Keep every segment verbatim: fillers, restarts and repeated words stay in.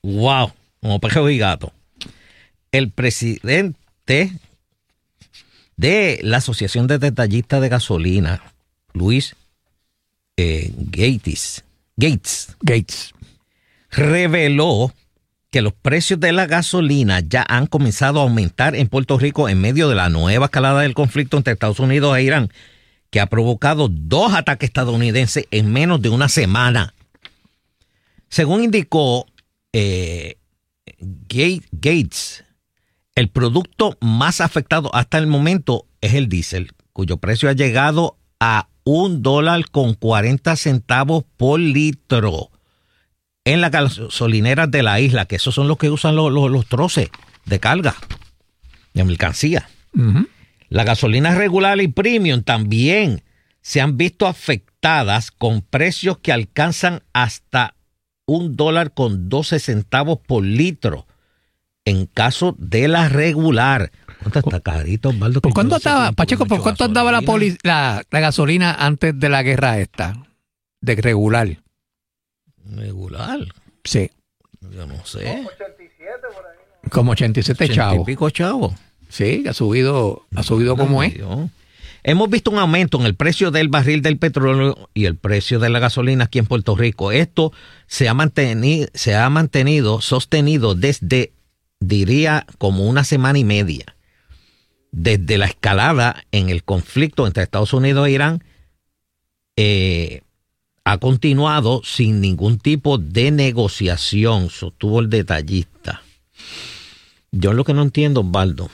Wow, como pejo y gato. El presidente de la Asociación de Detallistas de Gasolina, Luis eh, Gates, Gates, Gates, reveló que los precios de la gasolina ya han comenzado a aumentar en Puerto Rico en medio de la nueva escalada del conflicto entre Estados Unidos e Irán, que ha provocado dos ataques estadounidenses en menos de una semana. Según indicó eh, Gates, el producto más afectado hasta el momento es el diésel, cuyo precio ha llegado a un dólar con cuarenta centavos por litro en las gasolineras de la isla, que esos son los que usan los, los, los troces de carga, de mercancía. Uh-huh. La gasolina regular y premium también se han visto afectadas con precios que alcanzan hasta un dólar con doce centavos por litro en caso de la regular. ¿Cuánto está carito, Osvaldo? ¿Por cuánto estaba, Pacheco, por cuánto andaba la, poli, la, la gasolina antes de la guerra esta? De regular. ¿Regular? Sí. Yo no sé. Como ochenta y siete por ahí, ¿no? Como ochenta y siete chavos. y pico chavos. Sí, ha subido, ha subido No, como es. Dios. Hemos visto un aumento en el precio del barril del petróleo y el precio de la gasolina aquí en Puerto Rico. Esto se ha mantenido, se ha mantenido sostenido desde, diría, como una semana y media. Desde la escalada en el conflicto entre Estados Unidos e Irán, eh, ha continuado sin ningún tipo de negociación, sostuvo el detallista. Yo lo que no entiendo, Osvaldo,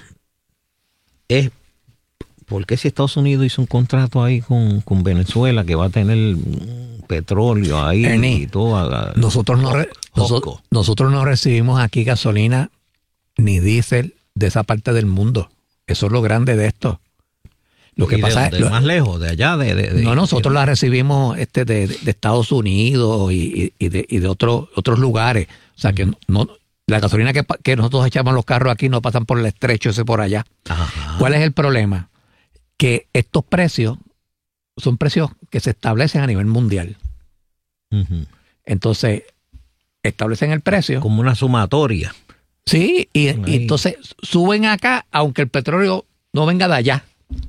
es por qué si Estados Unidos hizo un contrato ahí con, con Venezuela que va a tener petróleo ahí Ernie, y todo. Nosotros no, re, nosotros, nosotros no recibimos aquí gasolina ni diésel de esa parte del mundo. Eso es lo grande de esto. Lo que pasa de, es de más lejos, de allá, de, de, de no, nosotros la recibimos este de, de Estados Unidos y, y de, y de otros otros lugares. O sea que no, la gasolina que, que nosotros echamos los carros aquí no pasan por el estrecho ese por allá. Ajá. ¿Cuál es el problema? Que estos precios son precios que se establecen a nivel mundial. Uh-huh. Entonces, establecen el precio. Como una sumatoria. Sí, y, y entonces suben acá, aunque el petróleo no venga de allá.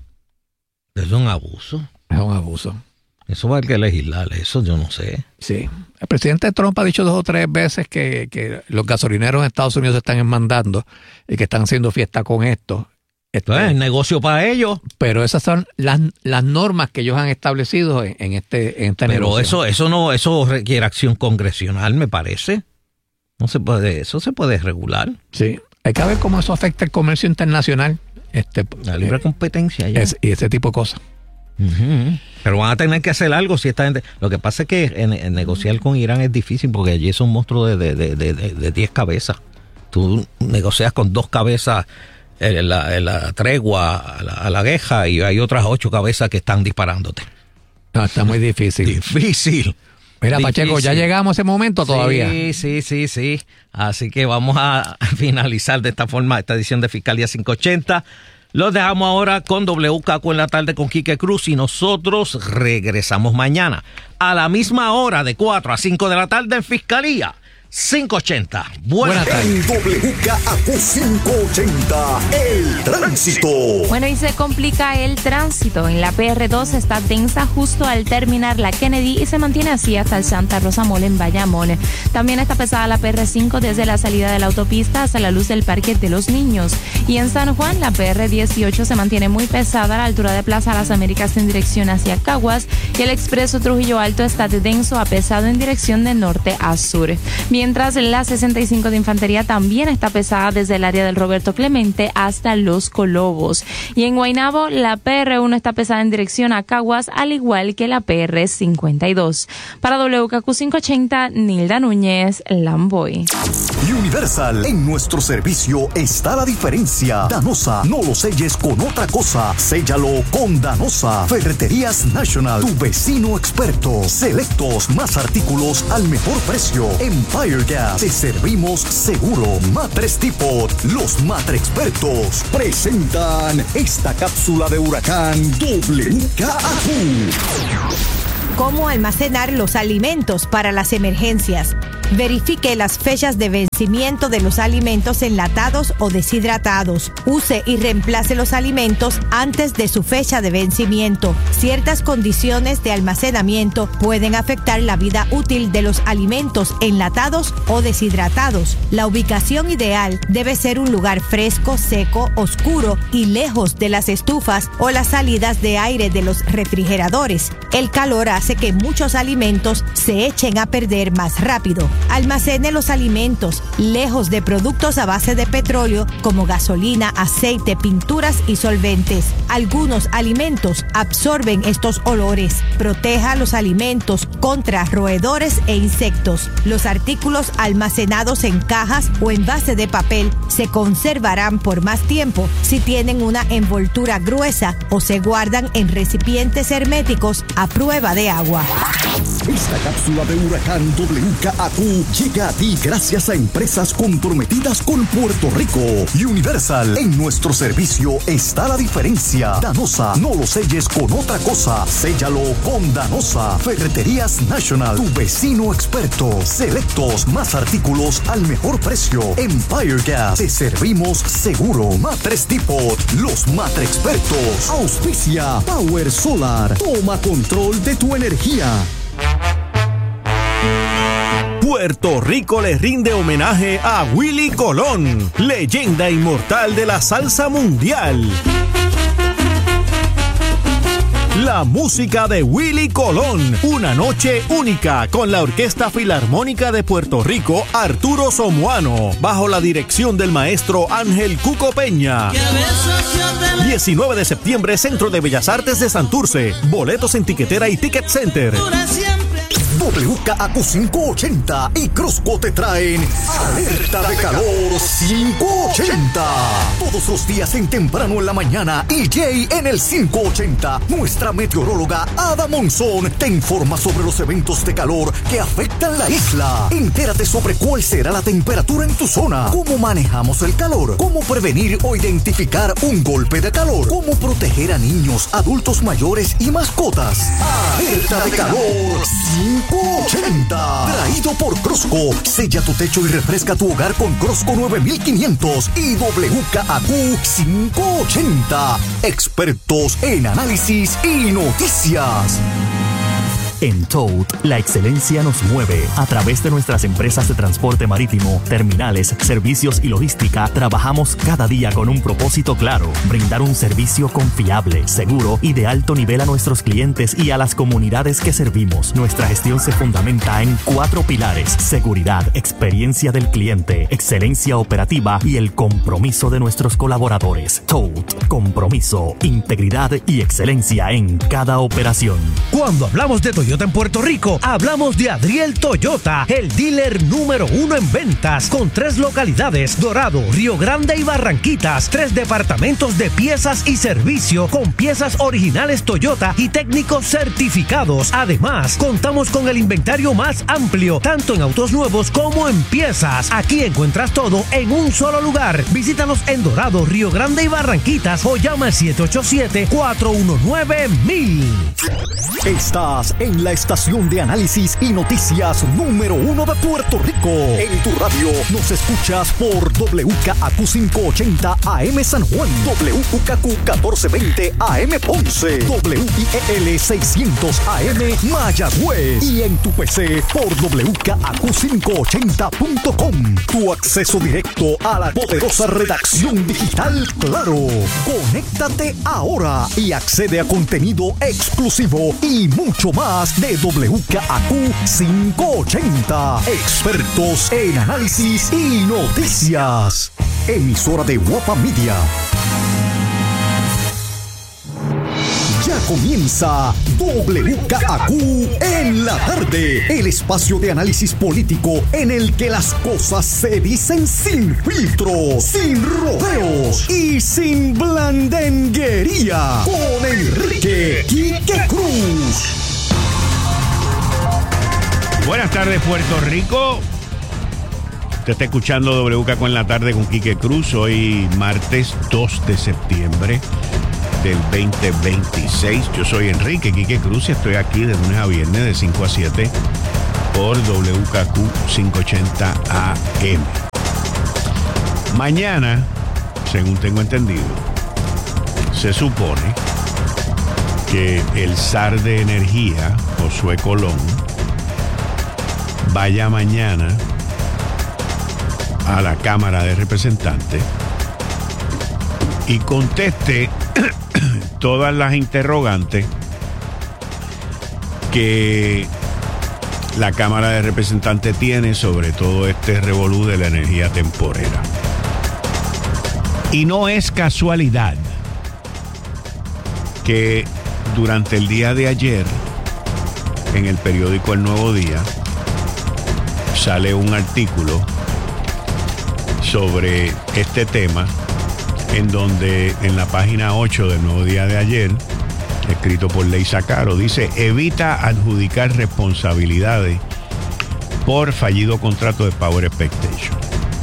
Eso es un abuso. Es un abuso. Eso va a haber que legislar, eso yo no sé. Sí. El presidente Trump ha dicho dos o tres veces que, que los gasolineros en Estados Unidos se están enmandando y que están haciendo fiesta con esto. Esto es negocio para ellos. Pero esas son las, las normas que ellos han establecido en, en este en esta Pero negocio. eso eso no eso requiere acción congresional, me parece. No se puede, eso se puede regular. Sí. Hay que ver cómo eso afecta el comercio internacional. Este, la libre eh, competencia ya. Es, y ese tipo de cosas. Uh-huh. Pero van a tener que hacer algo si esta gente. Lo que pasa es que en, en negociar con Irán es difícil porque allí es un monstruo de diez de, de, de, de, de cabezas. Tú negocias con dos cabezas en la, en la tregua a la, a la guerra y hay otras ocho cabezas que están disparándote. No, está muy difícil. Difícil. Mira, Difícil. Pacheco, ya llegamos a ese momento todavía. Sí, sí, sí, sí. Así que vamos a finalizar de esta forma esta edición de Fiscalía quinientos ochenta. Los dejamos ahora con W K Q en la tarde con Quique Cruz y nosotros regresamos mañana a la misma hora de cuatro a cinco de la tarde en Fiscalía quinientos ochenta. Buenas tardes. En W K Q quinientos ochenta, el tránsito. Bueno, y se complica el tránsito. En la P R dos está densa justo al terminar la Kennedy y se mantiene así hasta el Santa Rosa Mall en Bayamón. También está pesada la P R cinco desde la salida de la autopista hasta la luz del Parque de los Niños. Y en San Juan, la P R dieciocho se mantiene muy pesada a la altura de Plaza Las Américas en dirección hacia Caguas y el expreso Trujillo Alto está de denso a pesado en dirección de norte a sur. Mientras la sesenta y cinco de Infantería también está pesada desde el área del Roberto Clemente hasta Los Colobos. Y en Guaynabo, la P R uno está pesada en dirección a Caguas, al igual que la P R cincuenta y dos. Para W K Q quinientos ochenta, Nilda Núñez, Lamboy. Universal, en nuestro servicio está la diferencia. Danosa, no lo selles con otra cosa. Séllalo con Danosa. Ferreterías National, tu vecino experto. Selectos, más artículos al mejor precio. Empire Gas, te servimos seguro. Matres Depot, los matre expertos presentan esta cápsula de huracán W K Q. ¿Cómo almacenar los alimentos para las emergencias? Verifique las fechas de vencimiento de los alimentos enlatados o deshidratados. Use y reemplace los alimentos antes de su fecha de vencimiento. Ciertas condiciones de almacenamiento pueden afectar la vida útil de los alimentos enlatados o deshidratados. La ubicación ideal debe ser un lugar fresco, seco, oscuro y lejos de las estufas o las salidas de aire de los refrigeradores. El calor hace que muchos alimentos se echen a perder más rápido. Almacene los alimentos lejos de productos a base de petróleo como gasolina, aceite, pinturas y solventes. Algunos alimentos absorben estos olores. Proteja los alimentos contra roedores e insectos. Los artículos almacenados en cajas o en base de papel se conservarán por más tiempo si tienen una envoltura gruesa o se guardan en recipientes herméticos a prueba de agua. Esta cápsula de huracán W K A Q llega a ti gracias a empresas comprometidas con Puerto Rico. Universal, en nuestro servicio está la diferencia. Danosa, no lo selles con otra cosa, séllalo con Danosa. Ferreterías National, tu vecino experto. Selectos, más artículos al mejor precio. Empire Gas, te servimos seguro. Matres Depot, los matre expertos. Auspicia Power Solar, toma control de tu energía. Puerto Rico le rinde homenaje a Willie Colón, leyenda inmortal de la salsa mundial. La música de Willie Colón, una noche única con la Orquesta Filarmónica de Puerto Rico, Arturo Somoano, bajo la dirección del maestro Ángel Cuco Peña. diecinueve de septiembre, Centro de Bellas Artes de Santurce. Boletos en Tiquetera y Ticket Center. W K A Q quinientos ochenta y Crosco te traen Alerta de Calor quinientos ochenta. Todos los días en temprano en la mañana, E J en el quinientos ochenta. Nuestra meteoróloga Ada Monzón te informa sobre los eventos de calor que afectan la isla. Entérate sobre cuál será la temperatura en tu zona, cómo manejamos el calor, cómo prevenir o identificar un golpe de calor, cómo proteger a niños, adultos mayores y mascotas. Alerta de Calor quinientos ochenta. Traído por Crosco. Sella tu techo y refresca tu hogar con Crosco nueve mil quinientos y W K A Q quinientos ochenta. Expertos en análisis y noticias. En Toad, la excelencia nos mueve. A través de nuestras empresas de transporte marítimo, terminales, servicios y logística, trabajamos cada día con un propósito claro: brindar un servicio confiable, seguro y de alto nivel a nuestros clientes y a las comunidades que servimos. Nuestra gestión se fundamenta en cuatro pilares: seguridad, experiencia del cliente, excelencia operativa y el compromiso de nuestros colaboradores. Toad, compromiso, integridad y excelencia en cada operación. Cuando hablamos de Toyota en Puerto Rico, hablamos de Adriel Toyota, el dealer número uno en ventas, con tres localidades: Dorado, Río Grande y Barranquitas. Tres departamentos de piezas y servicio con piezas originales Toyota y técnicos certificados. Además, contamos con el inventario más amplio, tanto en autos nuevos como en piezas. Aquí encuentras todo en un solo lugar. Visítanos en Dorado, Río Grande y Barranquitas o llama al siete ocho siete, cuatro uno nueve, mil. Estás en la estación de análisis y noticias número uno de Puerto Rico. En tu radio nos escuchas por W K A Q quinientos ochenta A M San Juan, W K Q catorce veinte A M Ponce, W I E L seiscientos A M Mayagüez y en tu P C por W K A Q quinientos ochenta punto com. Tu acceso directo a la poderosa redacción digital Claro. Conéctate ahora y accede a contenido exclusivo y mucho más de W K A Q quinientos ochenta. Expertos en análisis y noticias. Emisora de Guapa Media. Ya comienza W K A Q en la tarde, el espacio de análisis político en el que las cosas se dicen sin filtro, sin rodeos y sin blandenguería. Con Enrique Quique Cruz. Buenas tardes, Puerto Rico. Usted está escuchando W K Q en la tarde con Quique Cruz. Hoy martes dos de septiembre del veinte veintiséis. Yo soy Enrique Quique Cruz y estoy aquí de lunes a viernes de cinco a siete por W K Q quinientos ochenta A M. Mañana, según tengo entendido, se supone que el zar de energía, Josué Colón, vaya mañana a la Cámara de Representantes y conteste todas las interrogantes que la Cámara de Representantes tiene sobre todo este revolú de la energía temporera. Y no es casualidad que durante el día de ayer, en el periódico El Nuevo Día, sale un artículo sobre este tema, en donde en la página ocho del Nuevo Día de ayer, escrito por Leisa Caro, dice: evita adjudicar responsabilidades por fallido contrato de Power Expectation.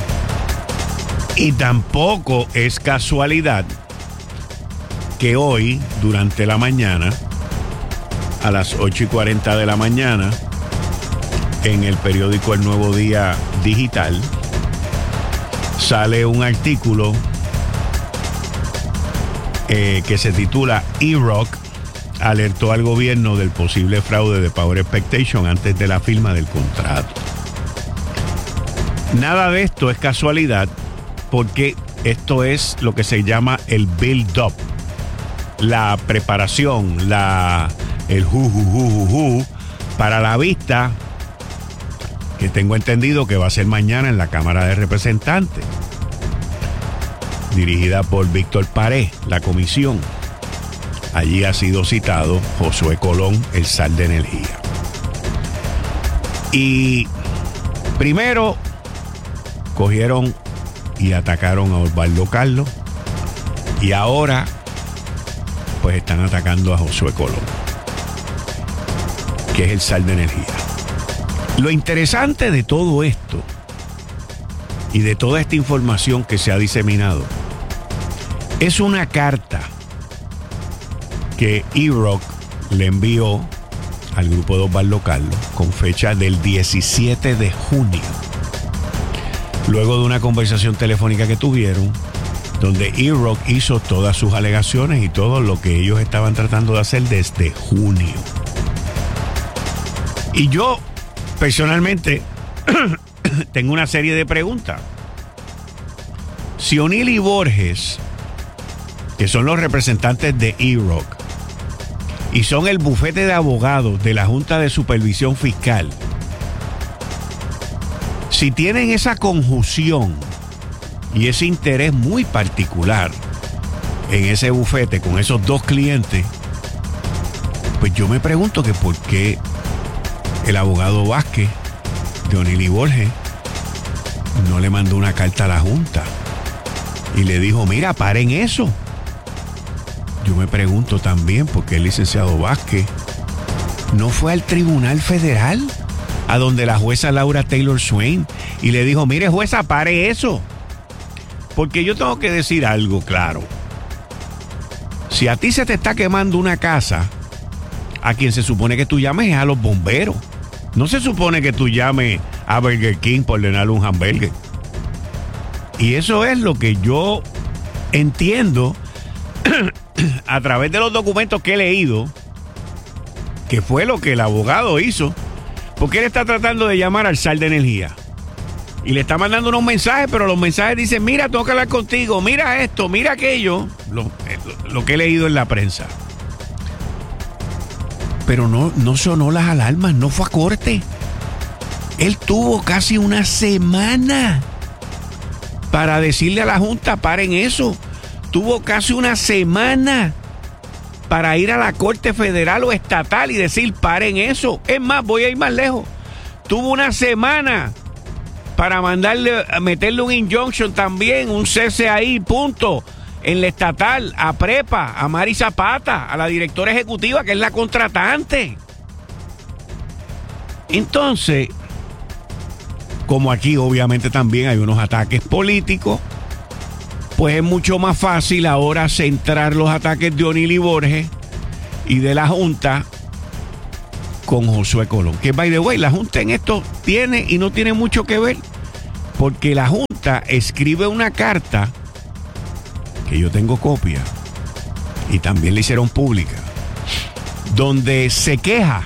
Y tampoco es casualidad que hoy, durante la mañana, a las ocho y cuarenta de la mañana, en el periódico El Nuevo Día Digital, sale un artículo eh, que se titula E-Rock alertó al gobierno del posible fraude de Power Expectation antes de la firma del contrato. Nada de esto es casualidad, porque esto es lo que se llama el build-up, la preparación, la, el ju, ju, ju, ju, ju, para la vista que tengo entendido que va a ser mañana en la Cámara de Representantes, dirigida por Víctor Pared, la comisión. Allí ha sido citado Josué Colón, el zar de energía. Y primero cogieron y atacaron a Osvaldo Carlos, y ahora pues están atacando a Josué Colón, que es el zar de energía. Lo interesante de todo esto y de toda esta información que se ha diseminado es una carta que E-Rock le envió al grupo de Osvaldo Carlos con fecha del diecisiete de junio, luego de una conversación telefónica que tuvieron, donde E-Rock hizo todas sus alegaciones y todo lo que ellos estaban tratando de hacer desde junio. Y yo personalmente tengo una serie de preguntas. Si O'Neill y Borges, que son los representantes de E-Rock y son el bufete de abogados de la Junta de Supervisión Fiscal, si tienen esa conjunción y ese interés muy particular en ese bufete con esos dos clientes, pues yo me pregunto que por qué el abogado Vázquez de O'Neill y Borges no le mandó una carta a la Junta y le dijo: mira, paren eso. Yo me pregunto también por qué el licenciado Vázquez no fue al Tribunal Federal, a donde la jueza Laura Taylor Swain, y le dijo: mire, jueza, pare eso. Porque yo tengo que decir algo claro. Si a ti se te está quemando una casa, a quien se supone que tú llames es a los bomberos. No se supone que tú llames a Burger King por ordenarle un hamburger. Y eso es lo que yo entiendo a través de los documentos que he leído, que fue lo que el abogado hizo, porque él está tratando de llamar al zar de energía y le está mandando unos mensajes, pero los mensajes dicen: mira, tengo que hablar contigo, mira esto, mira aquello, lo, lo que he leído en la prensa. Pero no, no sonó las alarmas, no fue a corte. Él tuvo casi una semana para decirle a la Junta: paren eso. Tuvo casi una semana para ir a la Corte Federal o Estatal y decir: paren eso. Es más, voy a ir más lejos. Tuvo una semana para mandarle, meterle un injunction también, un cese ahí, punto, en la estatal, a Prepa, a Mari Zapata, a la directora ejecutiva, que es la contratante. Entonces, como aquí obviamente también hay unos ataques políticos, pues es mucho más fácil ahora centrar los ataques de O'Neill y Borges y de la Junta con Josué Colón. Que, by the way, la Junta en esto tiene y no tiene mucho que ver, porque la Junta escribe una carta que yo tengo copia y también la hicieron pública, donde se queja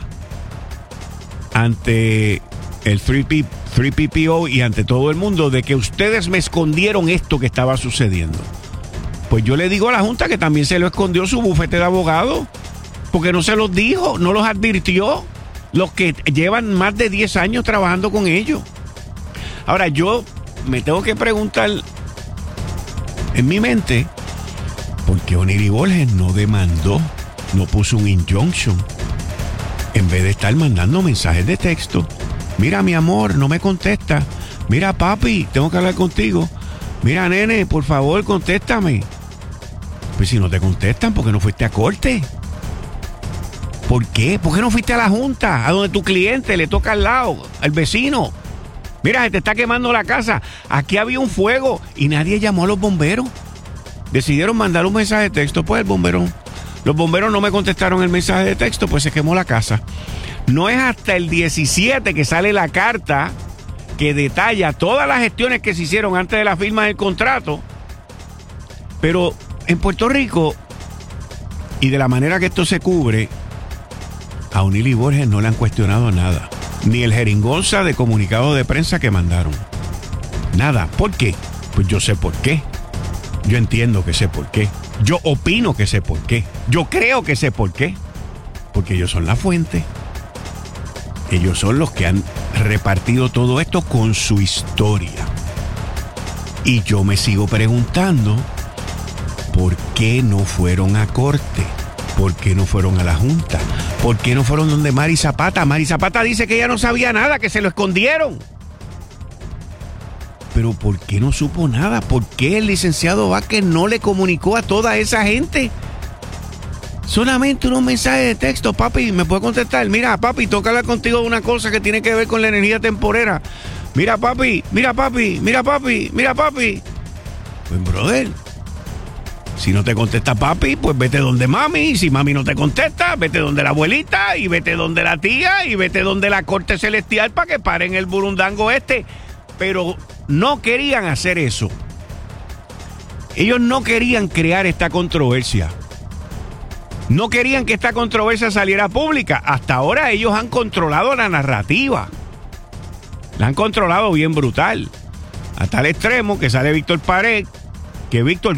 ante el tres P P O y ante todo el mundo de que ustedes me escondieron esto que estaba sucediendo. Pues yo le digo a la Junta que también se lo escondió su bufete de abogados, porque no se los dijo, no los advirtió, los que llevan más de diez años trabajando con ellos. Ahora, yo me tengo que preguntar en mi mente, ¿por qué Onili Borges no demandó, no puso un injunction, en vez de estar mandando mensajes de texto? Mira, mi amor, no me contesta. Mira, papi, tengo que hablar contigo. Mira, nene, por favor, contéstame. Pues si no te contestan, ¿por qué no fuiste a corte? ¿Por qué? ¿Por qué no fuiste a la Junta? A donde tu cliente le toca al lado, al vecino. Mira, se te está quemando la casa. Aquí había un fuego y nadie llamó a los bomberos. Decidieron mandar un mensaje de texto. Pues el bombero, los bomberos no me contestaron el mensaje de texto, pues se quemó la casa. No es hasta el diecisiete que sale la carta que detalla todas las gestiones que se hicieron antes de la firma del contrato. Pero en Puerto Rico, y de la manera que esto se cubre, a Onili Borges no le han cuestionado nada. Ni el jeringonza de comunicado de prensa que mandaron. Nada. ¿Por qué? Pues yo sé por qué. Yo entiendo que sé por qué. Yo opino que sé por qué. Yo creo que sé por qué. Porque ellos son la fuente. Ellos son los que han repartido todo esto con su historia. Y yo me sigo preguntando, ¿por qué no fueron a corte? ¿Por qué no fueron a la Junta? ¿Por qué no fueron donde Mari Zapata? Mari Zapata dice que ella no sabía nada, que se lo escondieron. Pero ¿por qué no supo nada? ¿Por qué el licenciado Vázquez no le comunicó a toda esa gente? Solamente unos mensajes de texto. Papi, ¿me puede contestar? Mira, papi, toca hablar contigo de una cosa que tiene que ver con la energía temporera. Mira, papi, mira, papi, mira, papi, mira, papi. Pues, brother, si no te contesta papi, pues vete donde mami. Y si mami no te contesta, vete donde la abuelita, y vete donde la tía, y vete donde la corte celestial para que paren el burundango este. Pero no querían hacer eso. Ellos no querían crear esta controversia. No querían que esta controversia saliera pública. Hasta ahora ellos han controlado la narrativa. La han controlado bien brutal. A tal extremo que sale Víctor Pared, que Víctor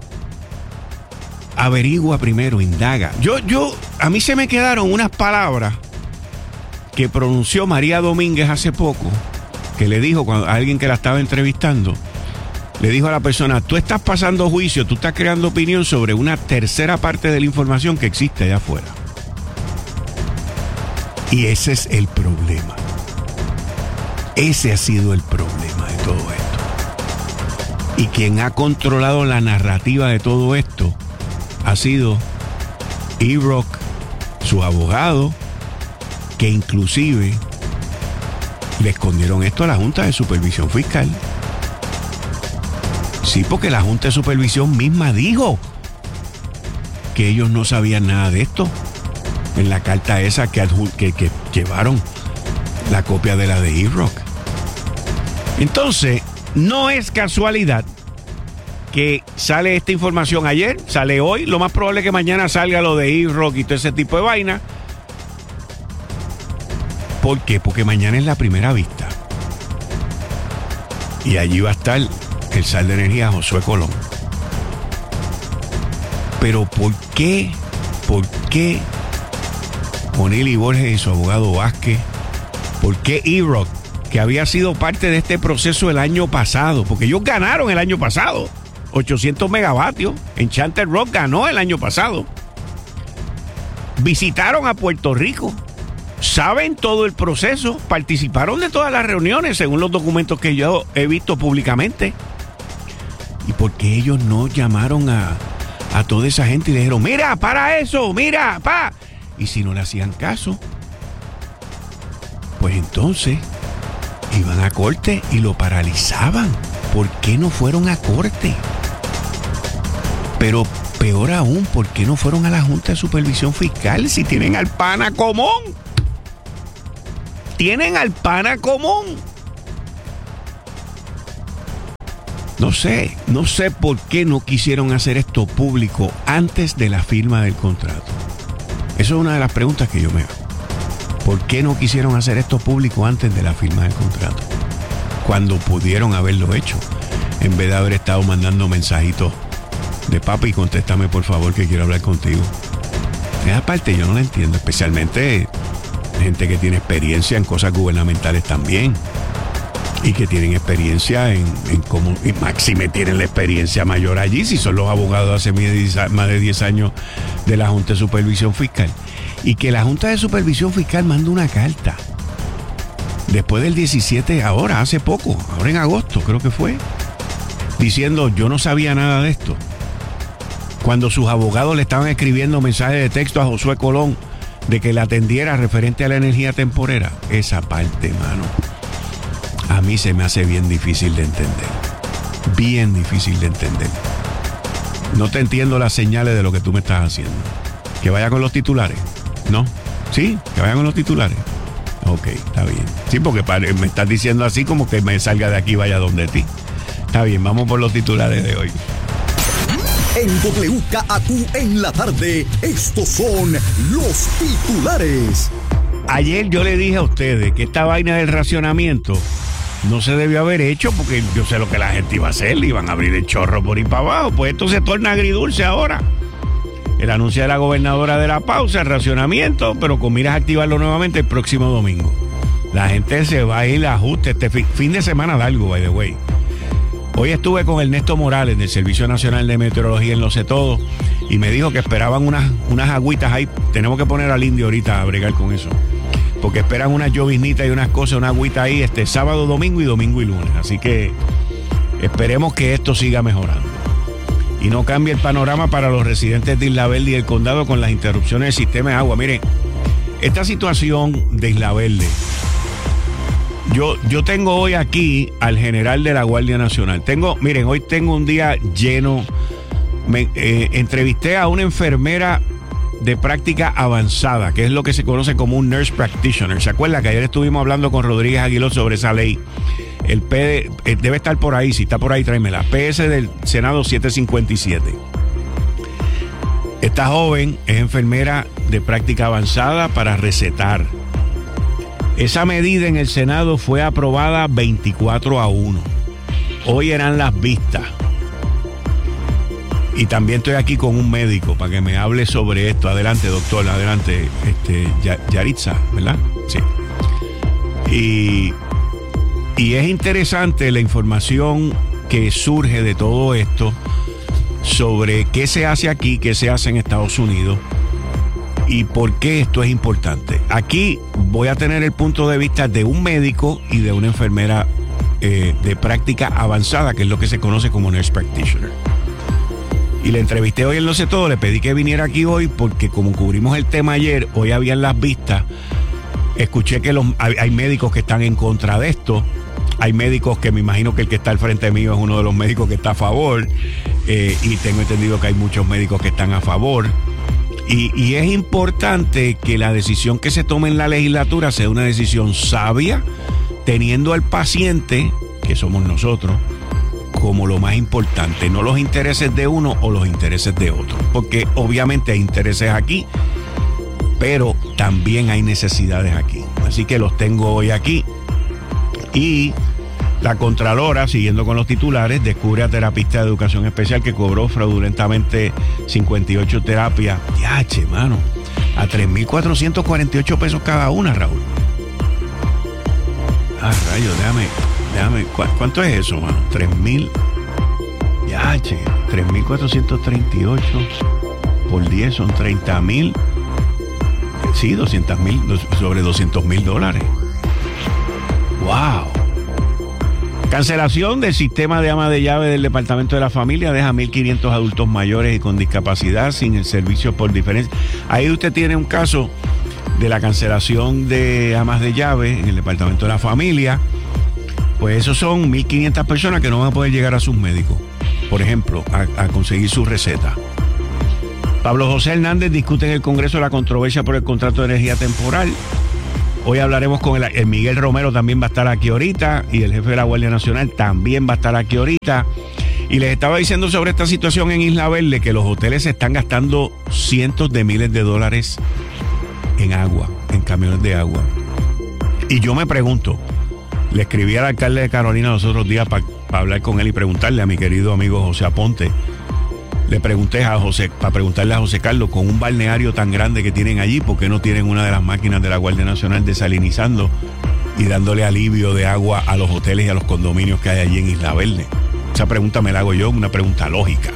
averigua primero, indaga. Yo, yo, a mí se me quedaron unas palabras que pronunció María Domínguez hace poco, que le dijo cuando, a alguien que la estaba entrevistando, le dijo a la persona, tú estás pasando juicio, tú estás creando opinión sobre una tercera parte de la información que existe allá afuera. Y ese es el problema. Ese ha sido el problema de todo esto. Y quien ha controlado la narrativa de todo esto ha sido E-Rock, su abogado, que inclusive le escondieron esto a la Junta de Supervisión Fiscal. Sí, porque la Junta de Supervisión misma dijo que ellos no sabían nada de esto en la carta esa que, que, que llevaron la copia de la de E-Rock. Entonces, no es casualidad que sale esta información ayer, sale hoy, lo más probable es que mañana salga lo de E-Rock y todo ese tipo de vaina. ¿Por qué? Porque mañana es la primera vista. Y allí va a estar el sal de energía Josué Colón. Pero ¿por qué? ¿Por qué Onili Borges y su abogado Vázquez? ¿Por qué E-Rock, que había sido parte de este proceso el año pasado? Porque ellos ganaron el año pasado. ochocientos megavatios. Enchanted Rock ganó el año pasado. Visitaron a Puerto Rico. Saben todo el proceso. Participaron de todas las reuniones, según los documentos que yo he visto públicamente. ¿Y por qué ellos no llamaron a, a toda esa gente y le dijeron, mira, para eso, mira, pa? Y si no le hacían caso, pues entonces iban a corte y lo paralizaban. ¿Por qué no fueron a corte? Pero peor aún, ¿por qué no fueron a la Junta de Supervisión Fiscal si tienen al pana común? tienen al pana común. No sé, no sé por qué no quisieron hacer esto público antes de la firma del contrato. Eso es una de las preguntas que yo me hago. ¿Por qué no quisieron hacer esto público antes de la firma del contrato? Cuando pudieron haberlo hecho, en vez de haber estado mandando mensajitos de papi, contéstame por favor que quiero hablar contigo. Esa parte yo no la entiendo, especialmente gente que tiene experiencia en cosas gubernamentales también. Y que tienen experiencia en, en cómo, y máxime tienen la experiencia mayor allí, si son los abogados hace más de diez años de la Junta de Supervisión Fiscal. Y que la Junta de Supervisión Fiscal manda una carta después del diecisiete, ahora, hace poco, ahora en agosto creo que fue, diciendo yo no sabía nada de esto. Cuando sus abogados le estaban escribiendo mensajes de texto a Josué Colón de que la atendiera referente a la energía temporera. Esa parte, mano, a mí se me hace bien difícil de entender. Bien difícil de entender. No te entiendo las señales de lo que tú me estás haciendo. Que vaya con los titulares. ¿No? ¿Sí? Que vaya con los titulares. Ok, está bien. Sí, porque me estás diciendo así como que me salga de aquí y vaya donde ti. Está bien, vamos por los titulares de hoy. En W K A Q en la tarde, estos son los titulares. Ayer yo le dije a ustedes que esta vaina del racionamiento no se debió haber hecho porque yo sé lo que la gente iba a hacer, le iban a abrir el chorro por ahí para abajo. Pues esto se torna agridulce ahora. El anuncio de la gobernadora de la pausa, el racionamiento, pero con miras a activarlo nuevamente el próximo domingo. La gente se va a ir a ajuste este fin, fin de semana largo, by the way. Hoy estuve con Ernesto Morales del Servicio Nacional de Meteorología en Lo Sé Todo y me dijo que esperaban unas, unas agüitas ahí. Tenemos que poner al indio ahorita a bregar con eso. Porque esperan unas lloviznitas y unas cosas, una agüita ahí este sábado, domingo y domingo y lunes. Así que esperemos que esto siga mejorando. Y no cambie el panorama para los residentes de Isla Verde y el condado con las interrupciones del sistema de agua. Miren, esta situación de Isla Verde, yo, yo tengo hoy aquí al general de la Guardia Nacional. Tengo, miren, hoy tengo un día lleno. Me eh, entrevisté a una enfermera de práctica avanzada, que es lo que se conoce como un nurse practitioner. ¿Se acuerda que ayer estuvimos hablando con Rodríguez Aguiló sobre esa ley? El P D, eh, debe estar por ahí, si está por ahí tráemela. P S del Senado setecientos cincuenta y siete. Esta joven es enfermera de práctica avanzada para recetar. Esa medida en el Senado fue aprobada veinticuatro a uno. Hoy eran las vistas. Y también estoy aquí con un médico para que me hable sobre esto. Adelante, doctor, adelante, este, Yaritza, ¿verdad? Sí. Y, y es interesante la información que surge de todo esto sobre qué se hace aquí, qué se hace en Estados Unidos y por qué esto es importante. Aquí voy a tener el punto de vista de un médico y de una enfermera eh, de práctica avanzada, que es lo que se conoce como nurse practitioner. Y le entrevisté hoy en Lo Sé Todo, le pedí que viniera aquí hoy porque como cubrimos el tema ayer, hoy habían las vistas, escuché que los, hay, hay médicos que están en contra de esto, hay médicos que me imagino que el que está al frente mío es uno de los médicos que está a favor, eh, y tengo entendido que hay muchos médicos que están a favor, y, y es importante que la decisión que se tome en la legislatura sea una decisión sabia, teniendo al paciente, que somos nosotros, como lo más importante, no los intereses de uno o los intereses de otro, porque obviamente hay intereses aquí, pero también hay necesidades aquí, así que los tengo hoy aquí. Y la Contralora, siguiendo con los titulares, descubre a terapista de educación especial que cobró fraudulentamente cincuenta y ocho terapias, yache, mano, a tres mil cuatrocientos cuarenta y ocho pesos cada una, Raúl. Ah, rayos, déjame Déjame, ¿cu ¿cuánto es eso, mano? tres mil. Ya, che, tres mil cuatrocientos treinta y ocho por diez son treinta mil. Sí, doscientos mil, sobre doscientos mil dólares. ¡Wow! Cancelación del sistema de ama de llave del Departamento de la Familia deja mil quinientos adultos mayores y con discapacidad sin el servicio por diferencia. Ahí usted tiene un caso de la cancelación de amas de llave en el Departamento de la Familia. Pues esos son mil quinientas personas que no van a poder llegar a sus médicos, por ejemplo, a, a conseguir su receta. Pablo José Hernández discute en el Congreso la controversia por el contrato de energía temporal. Hoy hablaremos con el, el Miguel Romero, también va a estar aquí ahorita, y el jefe de la Guardia Nacional también va a estar aquí ahorita. Y les estaba diciendo sobre esta situación en Isla Verde, que los hoteles se están gastando cientos de miles de dólares en agua, en camiones de agua. Y yo me pregunto, le escribí al alcalde de Carolina los otros días para pa hablar con él y preguntarle a mi querido amigo José Aponte. Le pregunté a José, para preguntarle a José Carlos, con un balneario tan grande que tienen allí, ¿por qué no tienen una de las máquinas de la Guardia Nacional desalinizando y dándole alivio de agua a los hoteles y a los condominios que hay allí en Isla Verde? Esa pregunta me la hago yo, una pregunta lógica.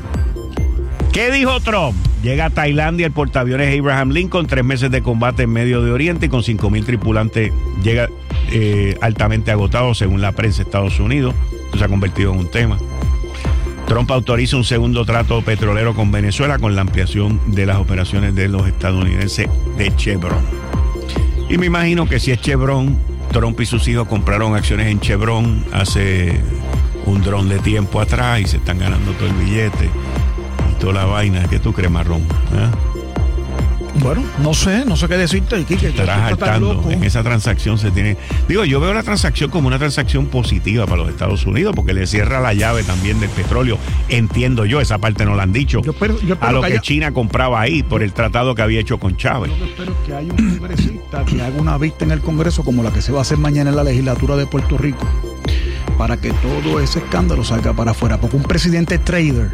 ¿Qué dijo Trump? Llega a Tailandia el portaaviones Abraham Lincoln, tres meses de combate en Medio de Oriente y con cinco mil tripulantes. Llega eh, altamente agotado, según la prensa de Estados Unidos. Esto se ha convertido en un tema. Trump autoriza un segundo trato petrolero con Venezuela con la ampliación de las operaciones de los estadounidenses de Chevron. Y me imagino que si es Chevron, Trump y sus hijos compraron acciones en Chevron hace un dron de tiempo atrás y se están ganando todo el billete y toda la vaina. ¿Qué tú crees, Marrón? ¿Eh? Bueno, no sé, no sé qué decirte, Quique. Estarás saltando. En esa transacción se tiene... Digo, yo veo la transacción como una transacción positiva para los Estados Unidos porque le cierra la llave también del petróleo. Entiendo yo, esa parte no la han dicho. Yo espero, yo espero a lo que, que haya... China compraba ahí por el tratado que había hecho con Chávez. Yo espero que haya un congresista que haga una vista en el Congreso como la que se va a hacer mañana en la legislatura de Puerto Rico para que todo ese escándalo salga para afuera. Porque un presidente trader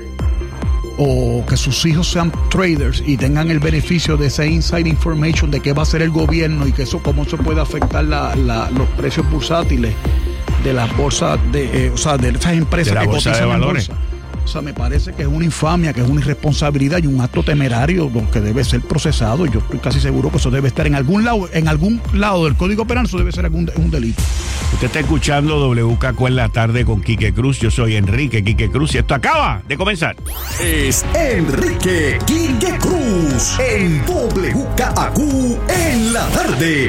o que sus hijos sean traders y tengan el beneficio de esa inside information de qué va a hacer el gobierno y que eso cómo se puede afectar la, la, los precios bursátiles de las bolsas de, eh, o sea, de esas empresas de la que bolsa cotizan de en valores. bolsa. O sea, me parece que es una infamia, que es una irresponsabilidad y un acto temerario que debe ser procesado. Yo estoy casi seguro que eso debe estar en algún lado, en algún lado del Código Penal, eso debe ser algún, un delito. Usted está escuchando W K Q en la tarde con Quique Cruz. Yo soy Enrique Quique Cruz y esto acaba de comenzar. Es Enrique Quique Cruz en W K Q en la tarde.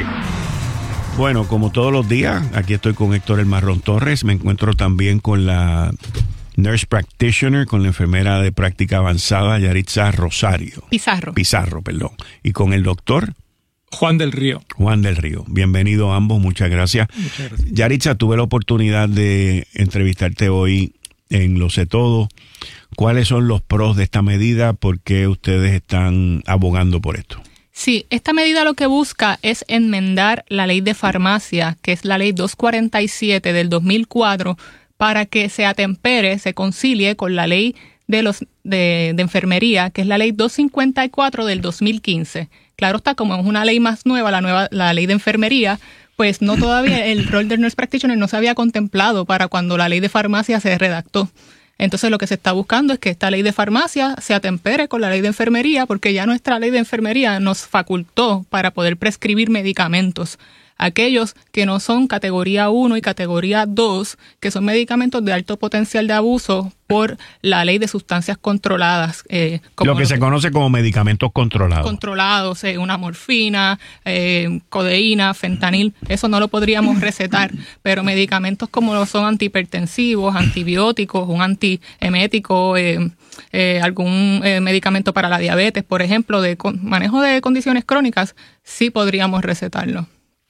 Bueno, como todos los días, aquí estoy con Héctor El Marrón Torres. Me encuentro también con la Nurse Practitioner, con la enfermera de práctica avanzada Yaritza Rosario. Pizarro. Pizarro, perdón. Y con el doctor Juan del Río. Juan del Río. Bienvenido a ambos, muchas gracias. Muchas gracias. Yaritza, tuve la oportunidad de entrevistarte hoy en Lo Sé Todo. ¿Cuáles son los pros de esta medida? ¿Por qué ustedes están abogando por esto? Sí, esta medida lo que busca es enmendar la ley de farmacia, que es la ley doscientos cuarenta y siete del dos mil cuatro, para que se atempere, se concilie con la ley de los de, de enfermería, que es la ley doscientos cincuenta y cuatro del dos mil quince. Claro está, como es una ley más nueva, la nueva la ley de enfermería, pues no todavía el rol del nurse practitioner no se había contemplado para cuando la ley de farmacia se redactó. Entonces lo que se está buscando es que esta ley de farmacia se atempere con la ley de enfermería, porque ya nuestra ley de enfermería nos facultó para poder prescribir medicamentos. Aquellos que no son categoría uno y categoría dos, que son medicamentos de alto potencial de abuso por la ley de sustancias controladas. Eh, como lo que se conoce como medicamentos controlados. Controlados, eh, una morfina, eh, codeína, fentanil, eso no lo podríamos recetar, pero medicamentos como lo son antihipertensivos, antibióticos, un antiemético, eh, eh, algún eh, medicamento para la diabetes, por ejemplo, de con, manejo de condiciones crónicas, sí podríamos recetarlo.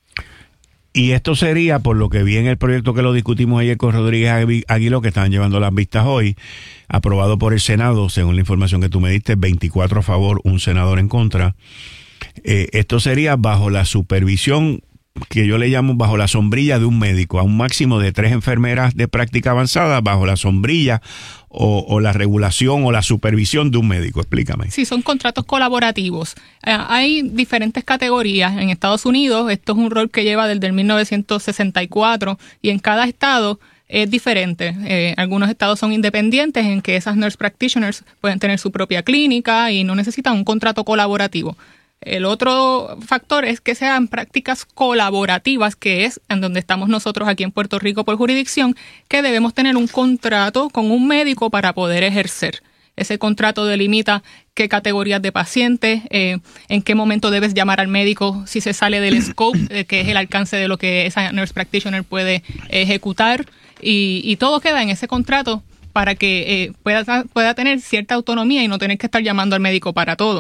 Y esto sería, por lo que vi en el proyecto que lo discutimos ayer con Rodríguez Aguiló, que estaban llevando las vistas hoy, aprobado por el Senado, según la información que tú me diste, veinticuatro a favor, un senador en contra. Eh, esto sería bajo la supervisión, que yo le llamo bajo la sombrilla de un médico, a un máximo de tres enfermeras de práctica avanzada, bajo la sombrilla o, o la regulación o la supervisión de un médico. Explícame. Sí, son contratos colaborativos. Eh, hay diferentes categorías. En Estados Unidos, esto es un rol que lleva desde el mil novecientos sesenta y cuatro y en cada estado es diferente. Eh, algunos estados son independientes en que esas nurse practitioners pueden tener su propia clínica y no necesitan un contrato colaborativo. El otro factor es que sean prácticas colaborativas, que es en donde estamos nosotros aquí en Puerto Rico por jurisdicción, que debemos tener un contrato con un médico para poder ejercer. Ese contrato delimita qué categorías de pacientes, eh, en qué momento debes llamar al médico si se sale del scope, eh, que es el alcance de lo que esa nurse practitioner puede ejecutar, y, y todo queda en ese contrato para que eh, pueda, pueda tener cierta autonomía y no tener que estar llamando al médico para todo.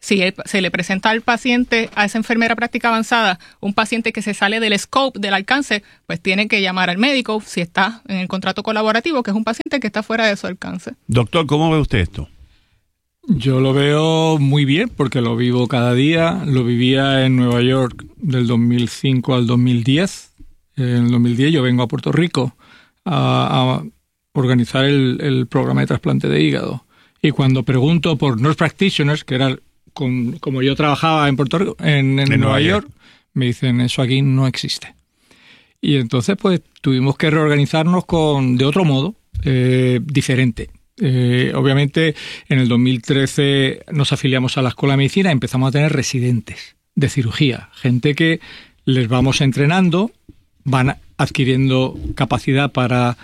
Si se le presenta al paciente, a esa enfermera práctica avanzada, un paciente que se sale del scope, del alcance, pues tiene que llamar al médico si está en el contrato colaborativo, que es un paciente que está fuera de su alcance. Doctor, ¿cómo ve usted esto? Yo lo veo muy bien porque lo vivo cada día. Lo vivía en Nueva York del dos mil cinco al dos mil diez. En el dos mil diez yo vengo a Puerto Rico a, a organizar el, el programa de trasplante de hígado. Y cuando pregunto por nurse practitioners, que era con, como yo trabajaba en Puerto Rico, en, en, en Nueva, Nueva York, York, me dicen eso aquí no existe. Y entonces pues tuvimos que reorganizarnos con de otro modo, eh, diferente. Eh, obviamente en el dos mil trece nos afiliamos a la Escuela de Medicina y empezamos a tener residentes de cirugía, gente que les vamos entrenando, van adquiriendo capacidad para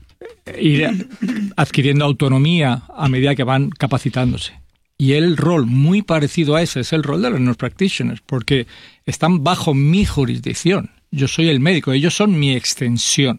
ir adquiriendo autonomía a medida que van capacitándose. Y el rol muy parecido a ese es el rol de los nurse practitioners, porque están bajo mi jurisdicción. Yo soy el médico, ellos son mi extensión.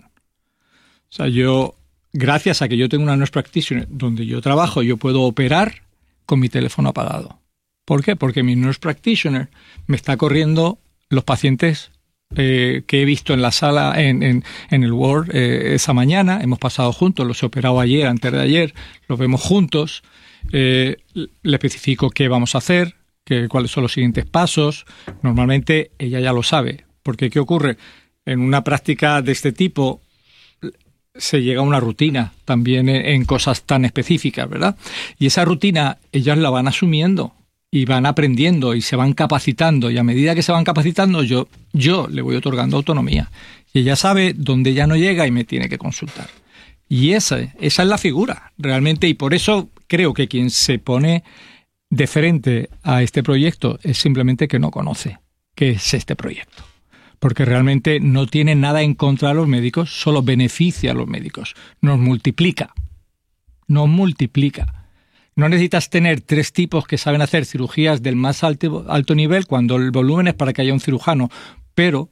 O sea, yo, gracias a que yo tengo una nurse practitioner donde yo trabajo, yo puedo operar con mi teléfono apagado. ¿Por qué? Porque mi nurse practitioner me está corriendo los pacientes eh, que he visto en la sala, en, en, en el ward eh, esa mañana. Hemos pasado juntos, los he operado ayer, antes de ayer, los vemos juntos. Eh, le especifico qué vamos a hacer, que, cuáles son los siguientes pasos. Normalmente ella ya lo sabe, porque ¿qué ocurre? En una práctica de este tipo se llega a una rutina también en, en cosas tan específicas, ¿verdad? Y esa rutina ellas la van asumiendo y van aprendiendo y se van capacitando, y a medida que se van capacitando yo, yo le voy otorgando autonomía y ella sabe dónde ya no llega y me tiene que consultar. Y esa, esa es la figura, realmente, y por eso creo que quien se pone de frente a este proyecto es simplemente que no conoce qué es este proyecto. Porque realmente no tiene nada en contra de los médicos, solo beneficia a los médicos. Nos multiplica. Nos multiplica. No necesitas tener tres tipos que saben hacer cirugías del más alto, alto nivel cuando el volumen es para que haya un cirujano, pero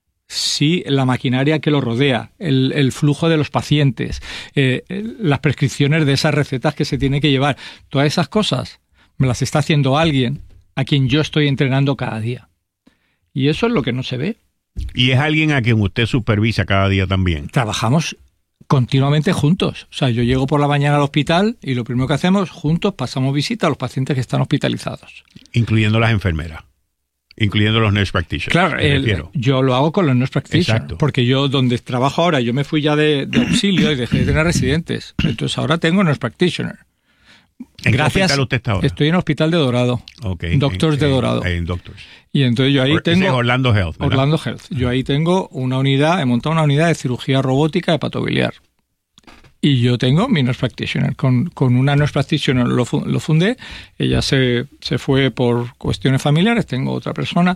sí la maquinaria que lo rodea, el, el flujo de los pacientes, eh, las prescripciones de esas recetas que se tiene que llevar, todas esas cosas me las está haciendo alguien a quien yo estoy entrenando cada día. Y eso es lo que no se ve. ¿Y es alguien a quien usted supervisa cada día también? Trabajamos continuamente juntos. O sea, yo llego por la mañana al hospital y lo primero que hacemos, juntos pasamos visita a los pacientes que están hospitalizados. Incluyendo las enfermeras. Incluyendo los nurse practitioners. Claro, el, yo lo hago con los nurse practitioners. Exacto. Porque yo, donde trabajo ahora, yo me fui ya de, de auxilio y dejé de tener residentes. Entonces ahora tengo nurse practitioner. ¿En Gracias, qué hospital usted está ahora? Estoy en el hospital de Dorado. Okay, Doctors en, de Dorado. En, en Doctors. Y entonces yo ahí Or, tengo... Orlando Health, ¿verdad? Orlando Health. Yo ahí tengo una unidad, he montado una unidad de cirugía robótica hepatobiliar. Y yo tengo mi nurse practitioner. Con, con una nurse practitioner lo, lo fundé. Ella se, se fue por cuestiones familiares. Tengo otra persona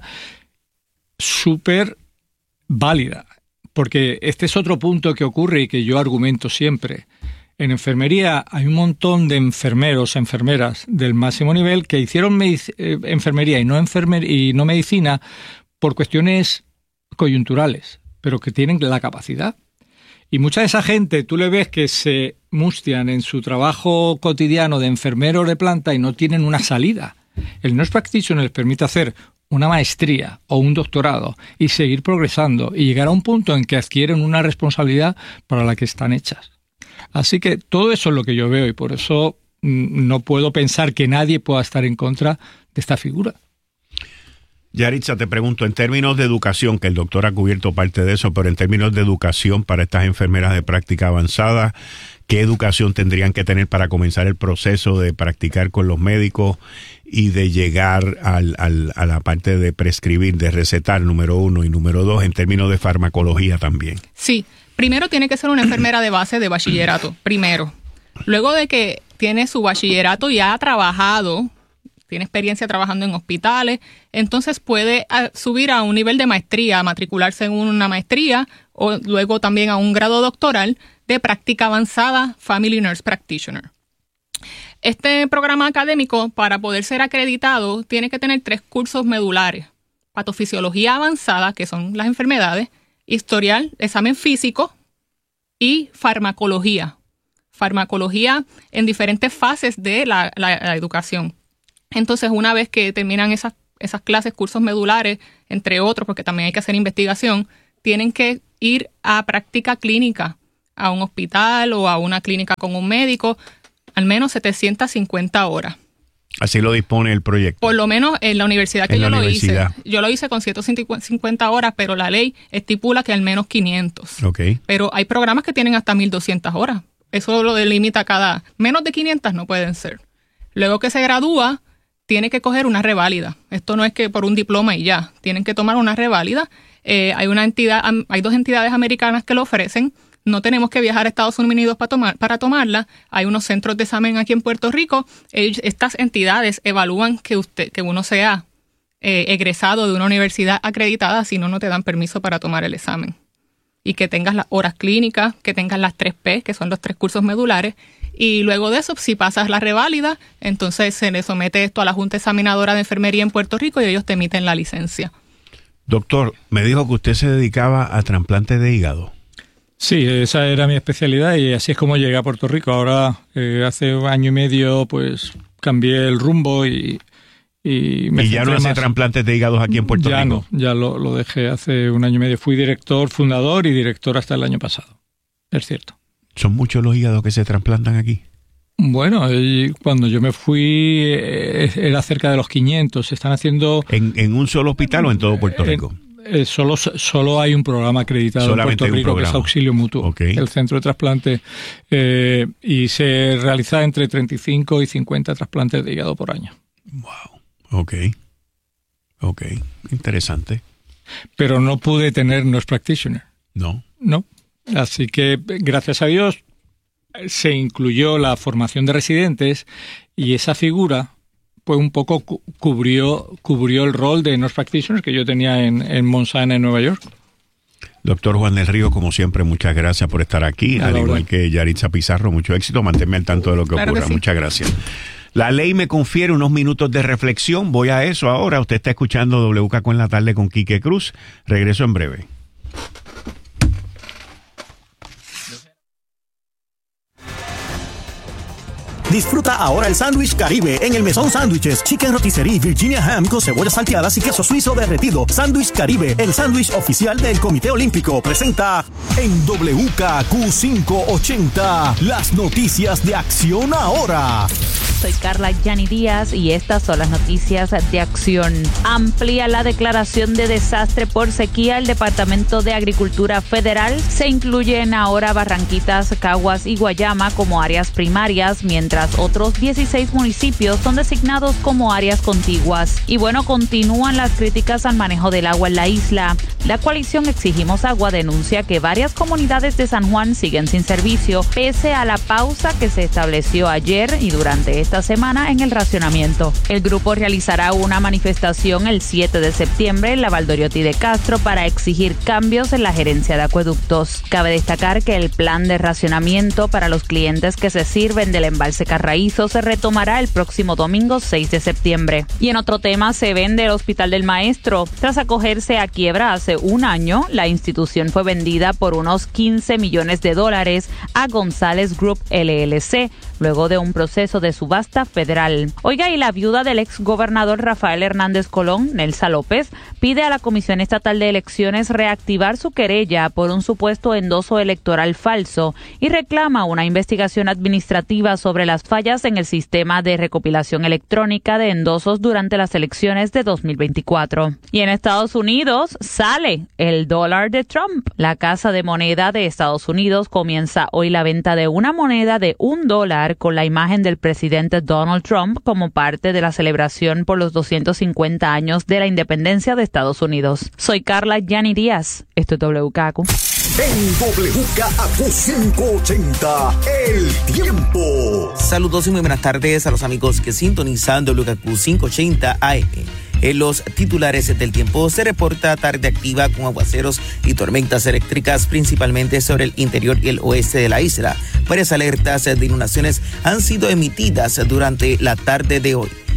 súper válida. Porque este es otro punto que ocurre y que yo argumento siempre. En enfermería hay un montón de enfermeros, enfermeras del máximo nivel que hicieron medic- eh, enfermería y no, enfermer- y no medicina por cuestiones coyunturales, pero que tienen la capacidad. Y mucha de esa gente, tú le ves que se mustian en su trabajo cotidiano de enfermeros de planta y no tienen una salida. El nurse practitioner les permite hacer una maestría o un doctorado y seguir progresando y llegar a un punto en que adquieren una responsabilidad para la que están hechas. Así que todo eso es lo que yo veo y por eso no puedo pensar que nadie pueda estar en contra de esta figura. Yaritza, te pregunto, en términos de educación, que el doctor ha cubierto parte de eso, pero en términos de educación para estas enfermeras de práctica avanzada, ¿qué educación tendrían que tener para comenzar el proceso de practicar con los médicos y de llegar al, al, a la parte de prescribir, de recetar, número uno, y número dos, en términos de farmacología también? Sí, primero tiene que ser una enfermera de base de bachillerato, primero. Luego de que tiene su bachillerato y ha trabajado, tiene experiencia trabajando en hospitales, entonces puede a, subir a un nivel de maestría, matricularse en una maestría o luego también a un grado doctoral de práctica avanzada Family Nurse Practitioner. Este programa académico, para poder ser acreditado, tiene que tener tres cursos medulares: patofisiología avanzada, que son las enfermedades, historial, examen físico y farmacología. Farmacología en diferentes fases de la, la, la educación. Entonces, una vez que terminan esas, esas clases, cursos medulares, entre otros, porque también hay que hacer investigación, tienen que ir a práctica clínica, a un hospital o a una clínica con un médico, al menos setecientas cincuenta horas. Así lo dispone el proyecto. Por lo menos en la universidad que en yo lo universidad. hice. Yo lo hice con ciento cincuenta horas, pero la ley estipula que al menos quinientas. Okay. Pero hay programas que tienen hasta mil doscientas horas. Eso lo delimita cada... Menos de quinientas no pueden ser. Luego que se gradúa, tiene que coger una reválida. Esto no es que por un diploma y ya. Tienen que tomar una reválida. Eh, hay una entidad, hay dos entidades americanas que lo ofrecen. No tenemos que viajar a Estados Unidos para, tomar, para tomarla. Hay unos centros de examen aquí en Puerto Rico. Ellos, estas entidades evalúan que usted, que uno sea eh, egresado de una universidad acreditada, si no, no te dan permiso para tomar el examen. Y que tengas las horas clínicas, que tengas las tres P, que son los tres cursos medulares. Y luego de eso, si pasas la reválida, entonces se le somete esto a la Junta Examinadora de Enfermería en Puerto Rico y ellos te emiten la licencia. Doctor, me dijo que usted se dedicaba a trasplantes de hígado. Sí, esa era mi especialidad y así es como llegué a Puerto Rico. Ahora, eh, hace un año y medio, pues cambié el rumbo y, y me ¿Y ya no hace trasplantes de hígados aquí en Puerto ya Rico? Ya no, ya lo, lo dejé hace un año y medio. Fui director, fundador y director hasta el año pasado. Es cierto. ¿Son muchos los hígados que se trasplantan aquí? Bueno, cuando yo me fui eh, era cerca de los quinientos. Se están haciendo... ¿En, en un solo hospital o en todo Puerto Rico? En, Eh, solo, solo hay un programa acreditado Solamente en Puerto Rico que es Auxilio Mutuo, okay. El centro de trasplante, eh, y se realiza entre treinta y cinco y cincuenta trasplantes de hígado por año. Wow, ok, ok, interesante. Pero no pude tener nurse practitioner. No. No, así que gracias a Dios se incluyó la formación de residentes y esa figura pues un poco cu- cubrió cubrió el rol de nurse practitioner que yo tenía en, en Mount Sinai, en Nueva York. Doctor Juan del Río, como siempre, muchas gracias por estar aquí, al igual que Yaritza Pizarro, mucho éxito, manténme al tanto de lo que Claro ocurra, que sí. Muchas gracias. La ley me confiere unos minutos de reflexión, voy a eso ahora, usted está escuchando W K Q en la tarde con Quique Cruz, regreso en breve. Disfruta ahora el sándwich Caribe en el Mesón Sándwiches, Chicken Rotisserie, Virginia Ham con cebollas salteadas y queso suizo derretido. Sándwich Caribe, el sándwich oficial del Comité Olímpico, presenta en W K Q quinientos ochenta las noticias de Acción Ahora. Soy Carla Yani Díaz y estas son las noticias de Acción. Amplía la declaración de desastre por sequía el Departamento de Agricultura Federal. Se incluyen ahora Barranquitas, Caguas y Guayama como áreas primarias, mientras otros dieciséis municipios son designados como áreas contiguas. Y bueno, continúan las críticas al manejo del agua en la isla. La coalición Exigimos Agua denuncia que varias comunidades de San Juan siguen sin servicio, pese a la pausa que se estableció ayer y durante esta semana en el racionamiento. El grupo realizará una manifestación el siete de septiembre en la Valdoriotti de Castro para exigir cambios en la gerencia de acueductos. Cabe destacar que el plan de racionamiento para los clientes que se sirven del embalse Carraízo se retomará el próximo domingo seis de septiembre. Y en otro tema, se vende el Hospital del Maestro. Tras acogerse a quiebra hace un año, la institución fue vendida por unos quince millones de dólares a González Group L L C, luego de un proceso de subasta federal. Oiga, y la viuda del ex gobernador Rafael Hernández Colón, Nelsa López, pide a la Comisión Estatal de Elecciones reactivar su querella por un supuesto endoso electoral falso y reclama una investigación administrativa sobre las fallas en el sistema de recopilación electrónica de endosos durante las elecciones de dos mil veinticuatro. Y en Estados Unidos sale el dólar de Trump. La Casa de Moneda de Estados Unidos comienza hoy la venta de una moneda de un dólar con la imagen del presidente Donald Trump como parte de la celebración por los doscientos cincuenta años de la independencia de Estados Unidos. Soy Carla Yani Díaz. Esto es W K Q. En W K Q quinientos ochenta, el tiempo. Saludos y muy buenas tardes a los amigos que sintonizan W K Q quinientos ochenta A M. En los titulares del tiempo se reporta tarde activa con aguaceros y tormentas eléctricas principalmente sobre el interior y el oeste de la isla. Varias alertas de inundaciones han sido emitidas durante la tarde de hoy.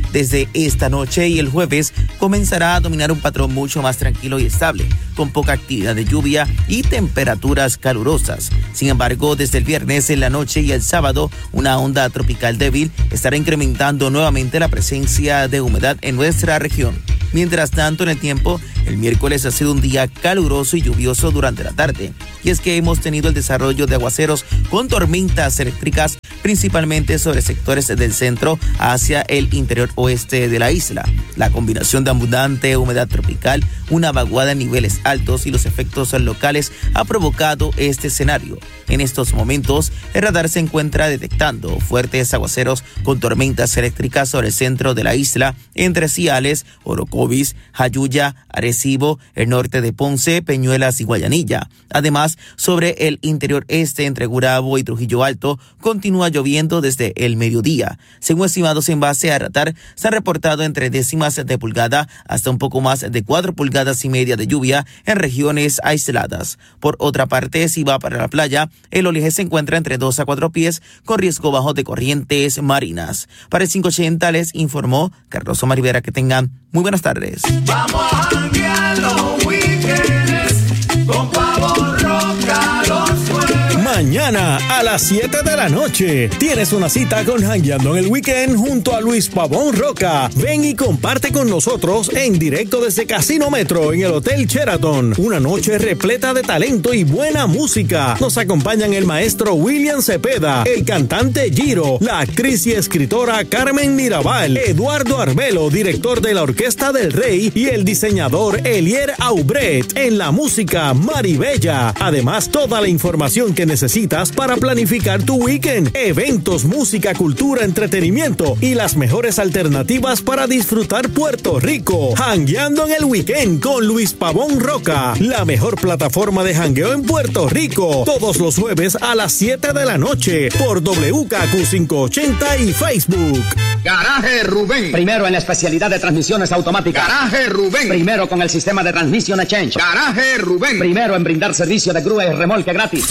Desde esta noche y el jueves comenzará a dominar un patrón mucho más tranquilo y estable, con poca actividad de lluvia y temperaturas calurosas. Sin embargo, desde el viernes en la noche y el sábado, una onda tropical débil estará incrementando nuevamente la presencia de humedad en nuestra región. Mientras tanto, en el tiempo, el miércoles ha sido un día caluroso y lluvioso durante la tarde. Y es que hemos tenido el desarrollo de aguaceros con tormentas eléctricas, principalmente sobre sectores del centro hacia el interior oeste de la isla. La combinación de abundante humedad tropical, una vaguada en niveles altos y los efectos locales ha provocado este escenario. En estos momentos, el radar se encuentra detectando fuertes aguaceros con tormentas eléctricas sobre el centro de la isla, entre Ciales, Orocovis, Jayuya, Arecibo, el norte de Ponce, Peñuelas y Guayanilla. Además, sobre el interior este, entre Gurabo y Trujillo Alto, continúa lloviendo desde el mediodía. Según estimados en base a radar, se han reportado entre décimas de pulgada hasta un poco más de cuatro pulgadas y media de lluvia en regiones aisladas. Por otra parte, si va para la playa, el oleaje se encuentra entre dos a cuatro pies con riesgo bajo de corrientes marinas. Para el quinientos ochenta les informó Carlos Omar Rivera. Que tengan muy buenas tardes. Vamos a janguear los weekends con Pavo Roca los jueves. Mañana a las siete de la noche tienes una cita con Jangueando en el Weekend junto a Luis Pavón Roca. Ven y comparte con nosotros en directo desde Casino Metro en el Hotel Sheraton. Una noche repleta de talento y buena música. Nos acompañan el maestro William Cepeda, el cantante Giro, la actriz y escritora Carmen Mirabal, Eduardo Arbelo, director de la Orquesta del Rey, y el diseñador Elier Aubret. En la música, Maribella. Además, toda la información que necesitas para planificar tu weekend, eventos, música, cultura, entretenimiento y las mejores alternativas para disfrutar Puerto Rico. Jangueando en el Weekend con Luis Pavón Roca, la mejor plataforma de jangueo en Puerto Rico. Todos los jueves a las siete de la noche por W K Q quinientos ochenta y Facebook. Garaje Rubén. Primero en la especialidad de transmisiones automáticas. Garaje Rubén. Primero con el sistema de Transmission Exchange. Garaje Rubén. Primero en brindar servicio de grúa y remolque gratis.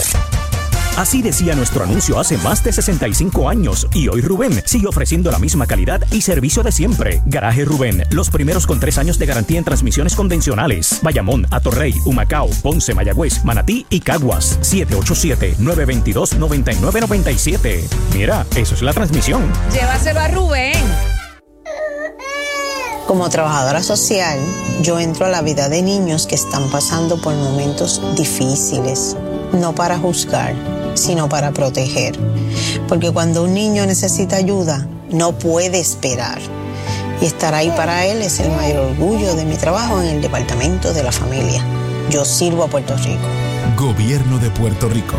Así decía nuestro anuncio hace más de sesenta y cinco años y hoy Rubén sigue ofreciendo la misma calidad y servicio de siempre. Garaje Rubén, los primeros con tres años de garantía en transmisiones convencionales. Bayamón, Atorrey, Humacao, Ponce, Mayagüez, Manatí y Caguas. siete ocho siete, nueve dos dos, nueve nueve nueve siete. Mira, eso es la transmisión. Llévaselo a Rubén. Como trabajadora social, yo entro a la vida de niños que están pasando por momentos difíciles, no para juzgar, sino para proteger. Porque cuando un niño necesita ayuda, no puede esperar. Y estar ahí para él es el mayor orgullo de mi trabajo en el Departamento de la Familia. Yo sirvo a Puerto Rico. Gobierno de Puerto Rico.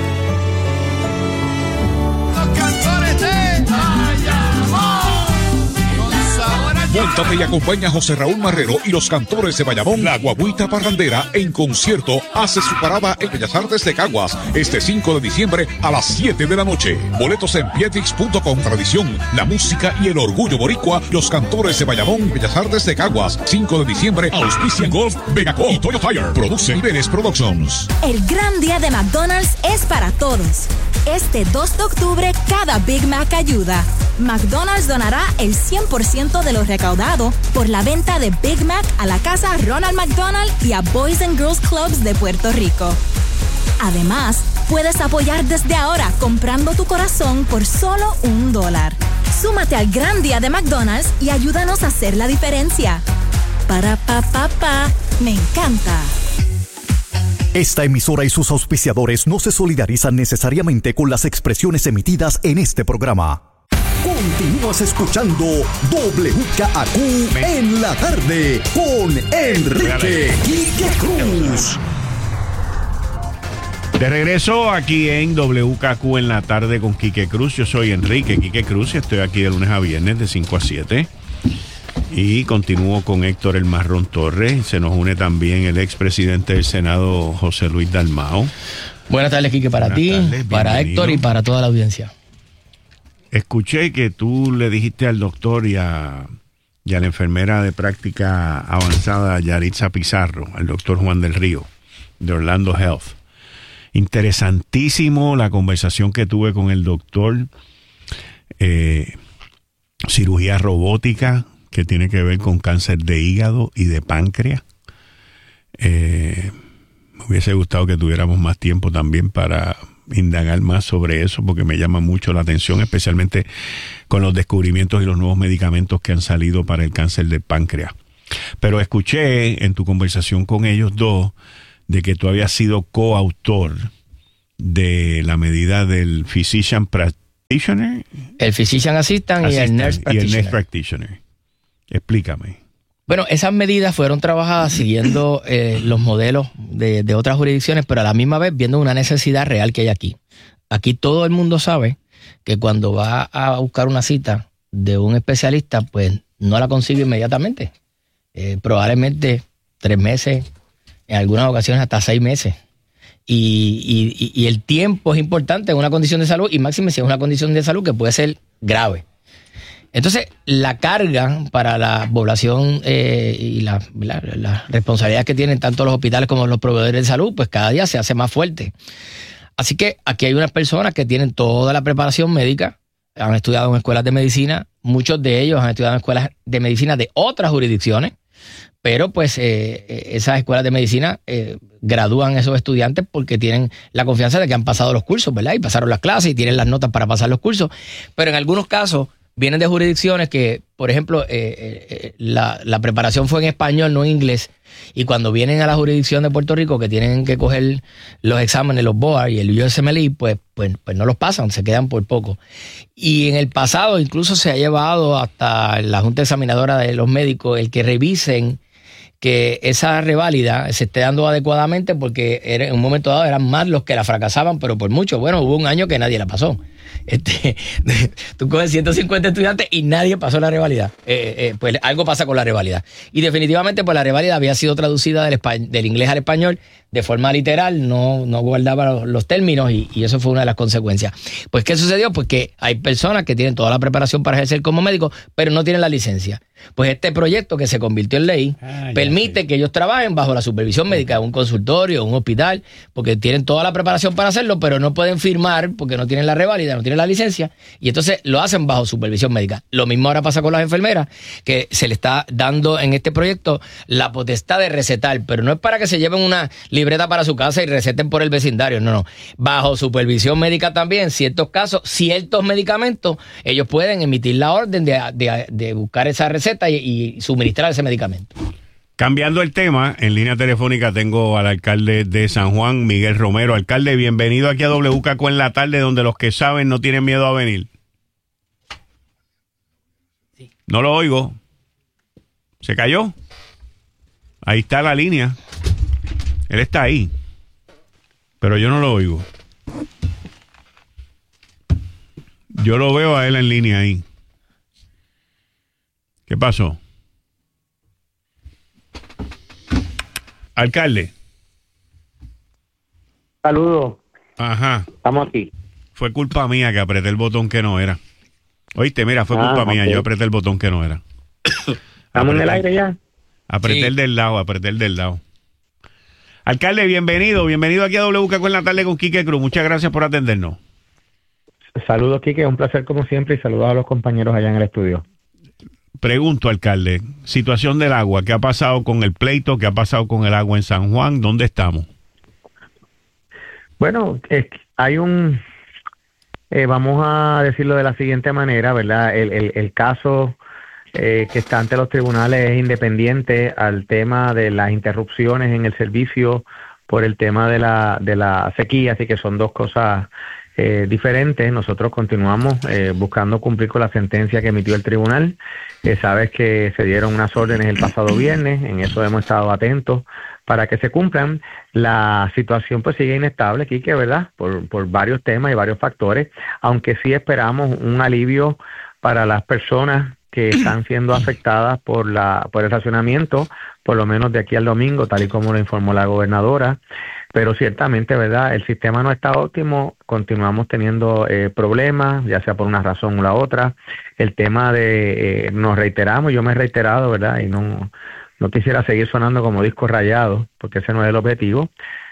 Móntate y acompaña a José Raúl Marrero y los cantores de Bayamón. La Guaguita Parrandera en concierto hace su parada en Bellas Artes de Caguas este cinco de diciembre a las siete de la noche. Boletos en pietix punto com. Tradición, la música y el orgullo boricua. Los cantores de Bayamón, Bellas Artes de Caguas. cinco de diciembre, auspician Golf, Vegaco y Toyo Tire. Produce Niveles Productions. El gran día de McDonald's es para todos. Este dos de octubre, cada Big Mac ayuda. McDonald's donará el cien por ciento de lo recaudado por la venta de Big Mac a la casa Ronald McDonald y a Boys and Girls Clubs de Puerto Rico. Además, puedes apoyar desde ahora comprando tu corazón por solo un dólar. Súmate al gran día de McDonald's y ayúdanos a hacer la diferencia. Para pa pa pa, me encanta. Esta emisora y sus auspiciadores no se solidarizan necesariamente con las expresiones emitidas en este programa. Continúas escuchando W K Q en la tarde con Enrique Quique Cruz. De regreso aquí en W K Q en la tarde con Quique Cruz. Yo soy Enrique Quique Cruz y estoy aquí de lunes a viernes de cinco a siete. Y continúo con Héctor El Marrón Torres. Se nos une también el expresidente del Senado, José Luis Dalmao. Buenas tardes, Quique, para ti, tardes, para Héctor y para toda la audiencia. Escuché que tú le dijiste al doctor y a, y a la enfermera de práctica avanzada, Yaritza Pizarro, al doctor Juan del Río, de Orlando Health. Interesantísimo la conversación que tuve con el doctor. Eh, cirugía robótica que tiene que ver con cáncer de hígado y de páncreas. Eh, me hubiese gustado que tuviéramos más tiempo también para indagar más sobre eso, porque me llama mucho la atención, especialmente con los descubrimientos y los nuevos medicamentos que han salido para el cáncer de páncreas. Pero escuché en tu conversación con ellos dos de que tú habías sido coautor de la medida del Physician Practitioner. El Physician Assistant, Assistant y el Nurse Practitioner. Y el Nurse Practitioner. Explícame. Bueno, esas medidas fueron trabajadas siguiendo eh, los modelos de, de otras jurisdicciones, pero a la misma vez viendo una necesidad real que hay aquí. Aquí todo el mundo sabe que cuando va a buscar una cita de un especialista, pues no la consigue inmediatamente. Eh, probablemente tres meses, en algunas ocasiones hasta seis meses. Y, y, y el tiempo es importante en una condición de salud, y máxime si es una condición de salud que puede ser grave. Entonces, la carga para la población eh, y la, la, la responsabilidad que tienen tanto los hospitales como los proveedores de salud, pues cada día se hace más fuerte. Así que aquí hay unas personas que tienen toda la preparación médica, han estudiado en escuelas de medicina, muchos de ellos han estudiado en escuelas de medicina de otras jurisdicciones, pero pues eh, esas escuelas de medicina eh, gradúan esos estudiantes porque tienen la confianza de que han pasado los cursos, ¿verdad? Y pasaron las clases y tienen las notas para pasar los cursos. Pero en algunos casos vienen de jurisdicciones que, por ejemplo, eh, eh, la, la preparación fue en español, no en inglés. Y cuando vienen a la jurisdicción de Puerto Rico, que tienen que coger los exámenes, los B O A R y el U S M L E, pues, pues, pues no los pasan, se quedan por poco. Y en el pasado incluso se ha llevado hasta la Junta Examinadora de los Médicos el que revisen que esa reválida se esté dando adecuadamente, porque era, en un momento dado eran más los que la fracasaban, pero por mucho. Bueno, hubo un año que nadie la pasó. Este, tú coges ciento cincuenta estudiantes y nadie pasó la reválida. Eh, eh, pues algo pasa con la reválida. Y definitivamente pues la reválida había sido traducida del, del inglés al español de forma literal, no, no guardaba los, los términos y, y eso fue una de las consecuencias. Pues ¿qué sucedió? Pues que hay personas que tienen toda la preparación para ejercer como médicos, pero no tienen la licencia. Pues este proyecto que se convirtió en ley ah, permite sé. que ellos trabajen bajo la supervisión médica de un consultorio, un hospital, porque tienen toda la preparación para hacerlo, pero no pueden firmar porque no tienen la reválida, no tienen la licencia, y entonces lo hacen bajo supervisión médica. Lo mismo ahora pasa con las enfermeras, que se le está dando en este proyecto la potestad de recetar, pero no es para que se lleven una libreta para su casa y receten por el vecindario, no, no. Bajo supervisión médica también, en ciertos casos, ciertos medicamentos, ellos pueden emitir la orden de, de, de buscar esa receta y, y suministrar ese medicamento. Cambiando el tema, en línea telefónica tengo al alcalde de San Juan, Miguel Romero. Alcalde, bienvenido aquí a W K Q en la tarde, donde los que saben no tienen miedo a venir. Sí. No lo oigo. ¿Se cayó? Ahí está la línea. Él está ahí, pero yo no lo oigo. Yo lo veo a él en línea ahí. ¿Qué pasó? Alcalde. Saludos. Ajá. Estamos aquí. Fue culpa mía que apreté el botón que no era. Oíste, mira, fue culpa ah, mía. Okay. Yo apreté el botón que no era. ¿Estamos apreté, en el aire ya? Apreté sí. el del lado, apreté el del lado. Alcalde, bienvenido. Bienvenido aquí a W K Q en la tarde con Quique Cruz. Muchas gracias por atendernos. Saludos, Quique. Un placer como siempre y saludos a los compañeros allá en el estudio. Pregunto, alcalde, situación del agua. ¿Qué ha pasado con el pleito? ¿Qué ha pasado con el agua en San Juan? ¿Dónde estamos? Bueno, es, hay un... Eh, vamos a decirlo de la siguiente manera, ¿verdad? El, el, el caso eh, que está ante los tribunales es independiente al tema de las interrupciones en el servicio por el tema de la, de la sequía, así que son dos cosas eh, diferentes. Nosotros continuamos eh, buscando cumplir con la sentencia que emitió el tribunal. Eh, sabes que se dieron unas órdenes el pasado viernes, en eso hemos estado atentos para que se cumplan. La situación pues sigue inestable, Quique, ¿verdad? Por, por varios temas y varios factores, aunque sí esperamos un alivio para las personas que están siendo afectadas por la por el racionamiento, por lo menos de aquí al domingo, tal y como lo informó la gobernadora. Pero ciertamente, ¿verdad? El sistema no está óptimo, continuamos teniendo eh, problemas, ya sea por una razón o la otra. El tema de, eh, nos reiteramos, yo me he reiterado, ¿verdad? Y no, no quisiera seguir sonando como disco rayado, porque ese no es el objetivo,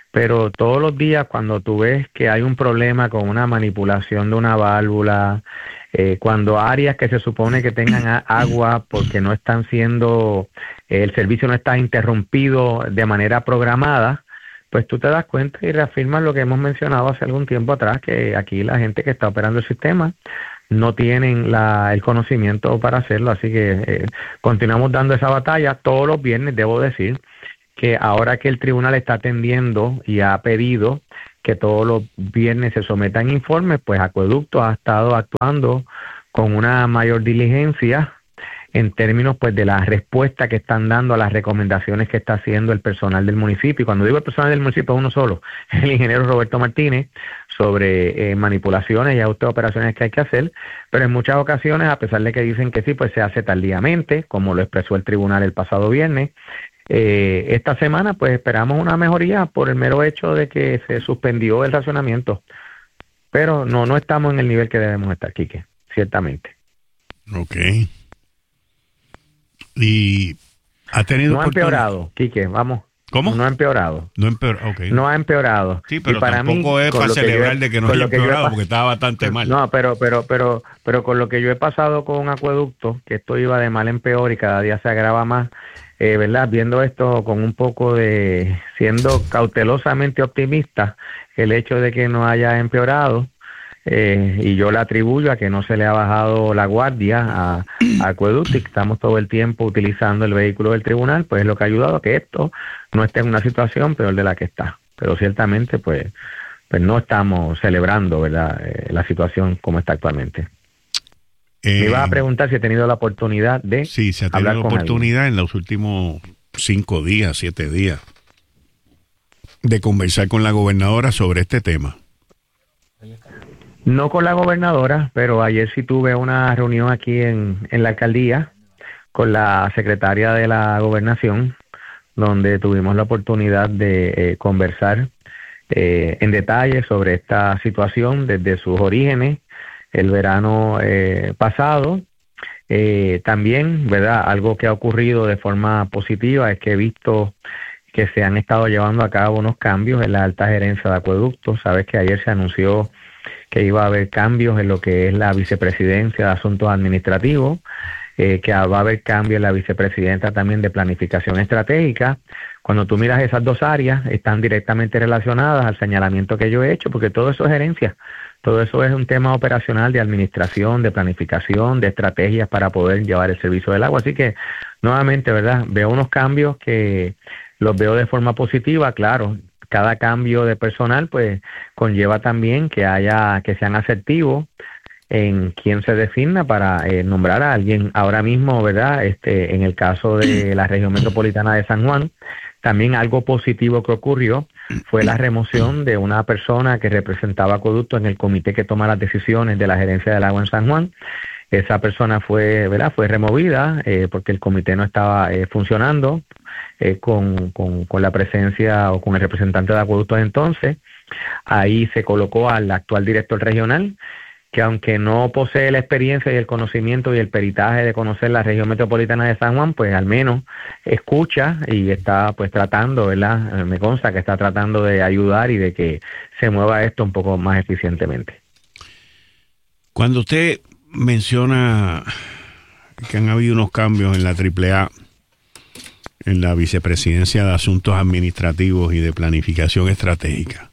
pero todos los días cuando tú ves que hay un problema con una manipulación de una válvula, eh, cuando áreas que se supone que tengan a- agua porque no están siendo, eh, el servicio no está interrumpido de manera programada, pues tú te das cuenta y reafirmas lo que hemos mencionado hace algún tiempo atrás, que aquí la gente que está operando el sistema no tienen la, el conocimiento para hacerlo, así que eh, continuamos dando esa batalla todos los viernes. Debo decir que ahora que el tribunal está atendiendo y ha pedido que todos los viernes se sometan informes, pues Acueducto ha estado actuando con una mayor diligencia en términos pues de la respuesta que están dando a las recomendaciones que está haciendo el personal del municipio. Y cuando digo el personal del municipio es uno solo, el ingeniero Roberto Martínez, sobre eh, manipulaciones y autooperaciones que hay que hacer, pero en muchas ocasiones, a pesar de que dicen que sí, pues se hace tardíamente, como lo expresó el tribunal el pasado viernes. Eh, esta semana pues esperamos una mejoría por el mero hecho de que se suspendió el racionamiento, pero no, no estamos en el nivel que debemos estar, Quique, ciertamente. Ok. Y ha tenido No ha oportunidad- empeorado, Quique, vamos. ¿Cómo? No ha empeorado. No empeorado, ok. No ha empeorado. Sí, pero Y para tampoco mí, es con para lo que celebrar yo he- de que no con haya lo que yo he empeorado pas- porque estaba bastante mal. No, pero, pero, pero, pero con lo que yo he pasado con Acueducto, que esto iba de mal en peor y cada día se agrava más, eh, ¿verdad? Viendo esto con un poco de, siendo cautelosamente optimista, el hecho de que no haya empeorado, eh, y yo le atribuyo a que no se le ha bajado la guardia a, a Acueducto y que estamos todo el tiempo utilizando el vehículo del tribunal, pues es lo que ha ayudado a que esto no esté en una situación peor de la que está. Pero ciertamente, pues, pues no estamos celebrando, ¿verdad?, eh, la situación como está actualmente. Eh, Me ibas a preguntar si he tenido la oportunidad de Sí, se ha hablar tenido con alguien. oportunidad en los últimos cinco días, siete días, de conversar con la gobernadora sobre este tema. No con la gobernadora, pero ayer sí tuve una reunión aquí en, en la alcaldía con la secretaria de la gobernación, donde tuvimos la oportunidad de eh, conversar eh, en detalle sobre esta situación desde sus orígenes, el verano eh, pasado. Eh, también, ¿verdad?, algo que ha ocurrido de forma positiva es que he visto que se han estado llevando a cabo unos cambios en la alta gerencia de Acueducto. Sabes que ayer se anunció que iba a haber cambios en lo que es la vicepresidencia de Asuntos Administrativos, eh, que va a haber cambios en la vicepresidenta también de Planificación Estratégica. Cuando tú miras esas dos áreas, están directamente relacionadas al señalamiento que yo he hecho, porque todo eso es gerencia. Todo eso es un tema operacional de administración, de planificación, de estrategias para poder llevar el servicio del agua. Así que, nuevamente, ¿verdad?, veo unos cambios que los veo de forma positiva. Claro, cada cambio de personal pues conlleva también que haya, que sean asertivos en quién se designa para eh, nombrar a alguien. Ahora mismo, ¿verdad?, este, en el caso de la región metropolitana de San Juan, también algo positivo que ocurrió fue la remoción de una persona que representaba Acueducto en el comité que toma las decisiones de la gerencia del agua en San Juan. Esa persona fue, ¿verdad?, fue removida eh, porque el comité no estaba eh, funcionando eh, con, con, con la presencia o con el representante de Acueducto entonces. Ahí se colocó al actual director regional, que aunque no posee la experiencia y el conocimiento y el peritaje de conocer la región metropolitana de San Juan, pues al menos escucha y está pues tratando, ¿verdad? Me consta que está tratando de ayudar y de que se mueva esto un poco más eficientemente. Cuando usted menciona que han habido unos cambios en la triple A, en la vicepresidencia de Asuntos Administrativos y de Planificación Estratégica,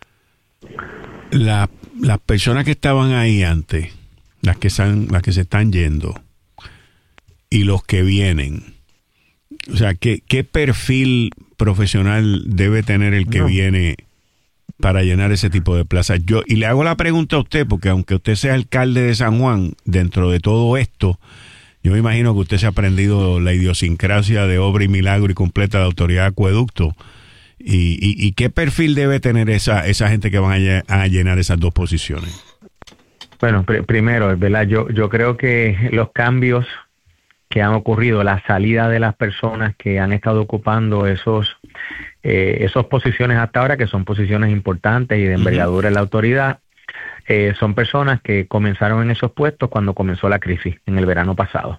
la, las personas que estaban ahí antes, las que, están, las que se están yendo y los que vienen, o sea, ¿qué, qué perfil profesional debe tener el que No. viene para llenar ese tipo de plazas? Yo, y le hago la pregunta a usted, porque aunque usted sea alcalde de San Juan, dentro de todo esto, yo me imagino que usted se ha aprendido la idiosincrasia de obra y milagro y completa de autoridad de acueducto. ¿Y, y, y qué perfil debe tener esa esa gente que van a, lle- a llenar esas dos posiciones? Bueno, pr- primero, ¿verdad? Yo, yo creo que los cambios que han ocurrido, la salida de las personas que han estado ocupando esos eh, esas posiciones hasta ahora, que son posiciones importantes y de envergadura en la autoridad, eh, son personas que comenzaron en esos puestos cuando comenzó la crisis en el verano pasado.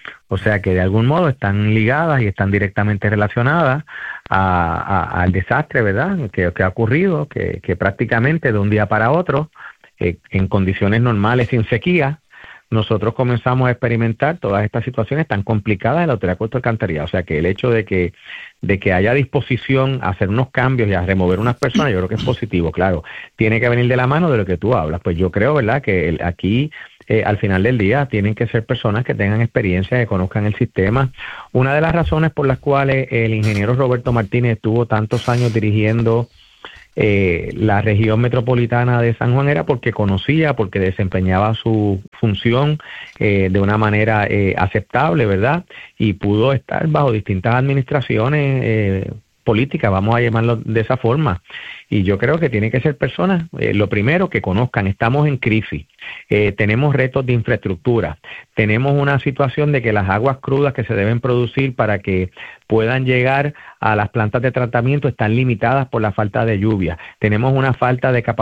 O sea que de algún modo están ligadas y están directamente relacionadas a, a, al desastre, ¿verdad?, que, que ha ocurrido, que, que prácticamente de un día para otro, eh, en condiciones normales sin sequía, nosotros comenzamos a experimentar todas estas situaciones tan complicadas de la Autoridad de Acueductos y Alcantarillado. O sea que el hecho de que de que haya disposición a hacer unos cambios y a remover unas personas, yo creo que es positivo. Claro, tiene que venir de la mano de lo que tú hablas. Pues yo creo, ¿verdad?, que el, aquí eh, al final del día tienen que ser personas que tengan experiencia, que conozcan el sistema. Una de las razones por las cuales el ingeniero Roberto Martínez estuvo tantos años dirigiendo Eh, la región metropolitana de San Juan era porque conocía, porque desempeñaba su función eh, de una manera eh, aceptable, ¿verdad? Y pudo estar bajo distintas administraciones eh, políticas, vamos a llamarlo de esa forma. Y yo creo que tiene que ser personas, eh, lo primero, que conozcan, estamos en crisis, eh, tenemos retos de infraestructura, tenemos una situación de que las aguas crudas que se deben producir para que puedan llegar a las plantas de tratamiento están limitadas por la falta de lluvia, tenemos una falta de capacidad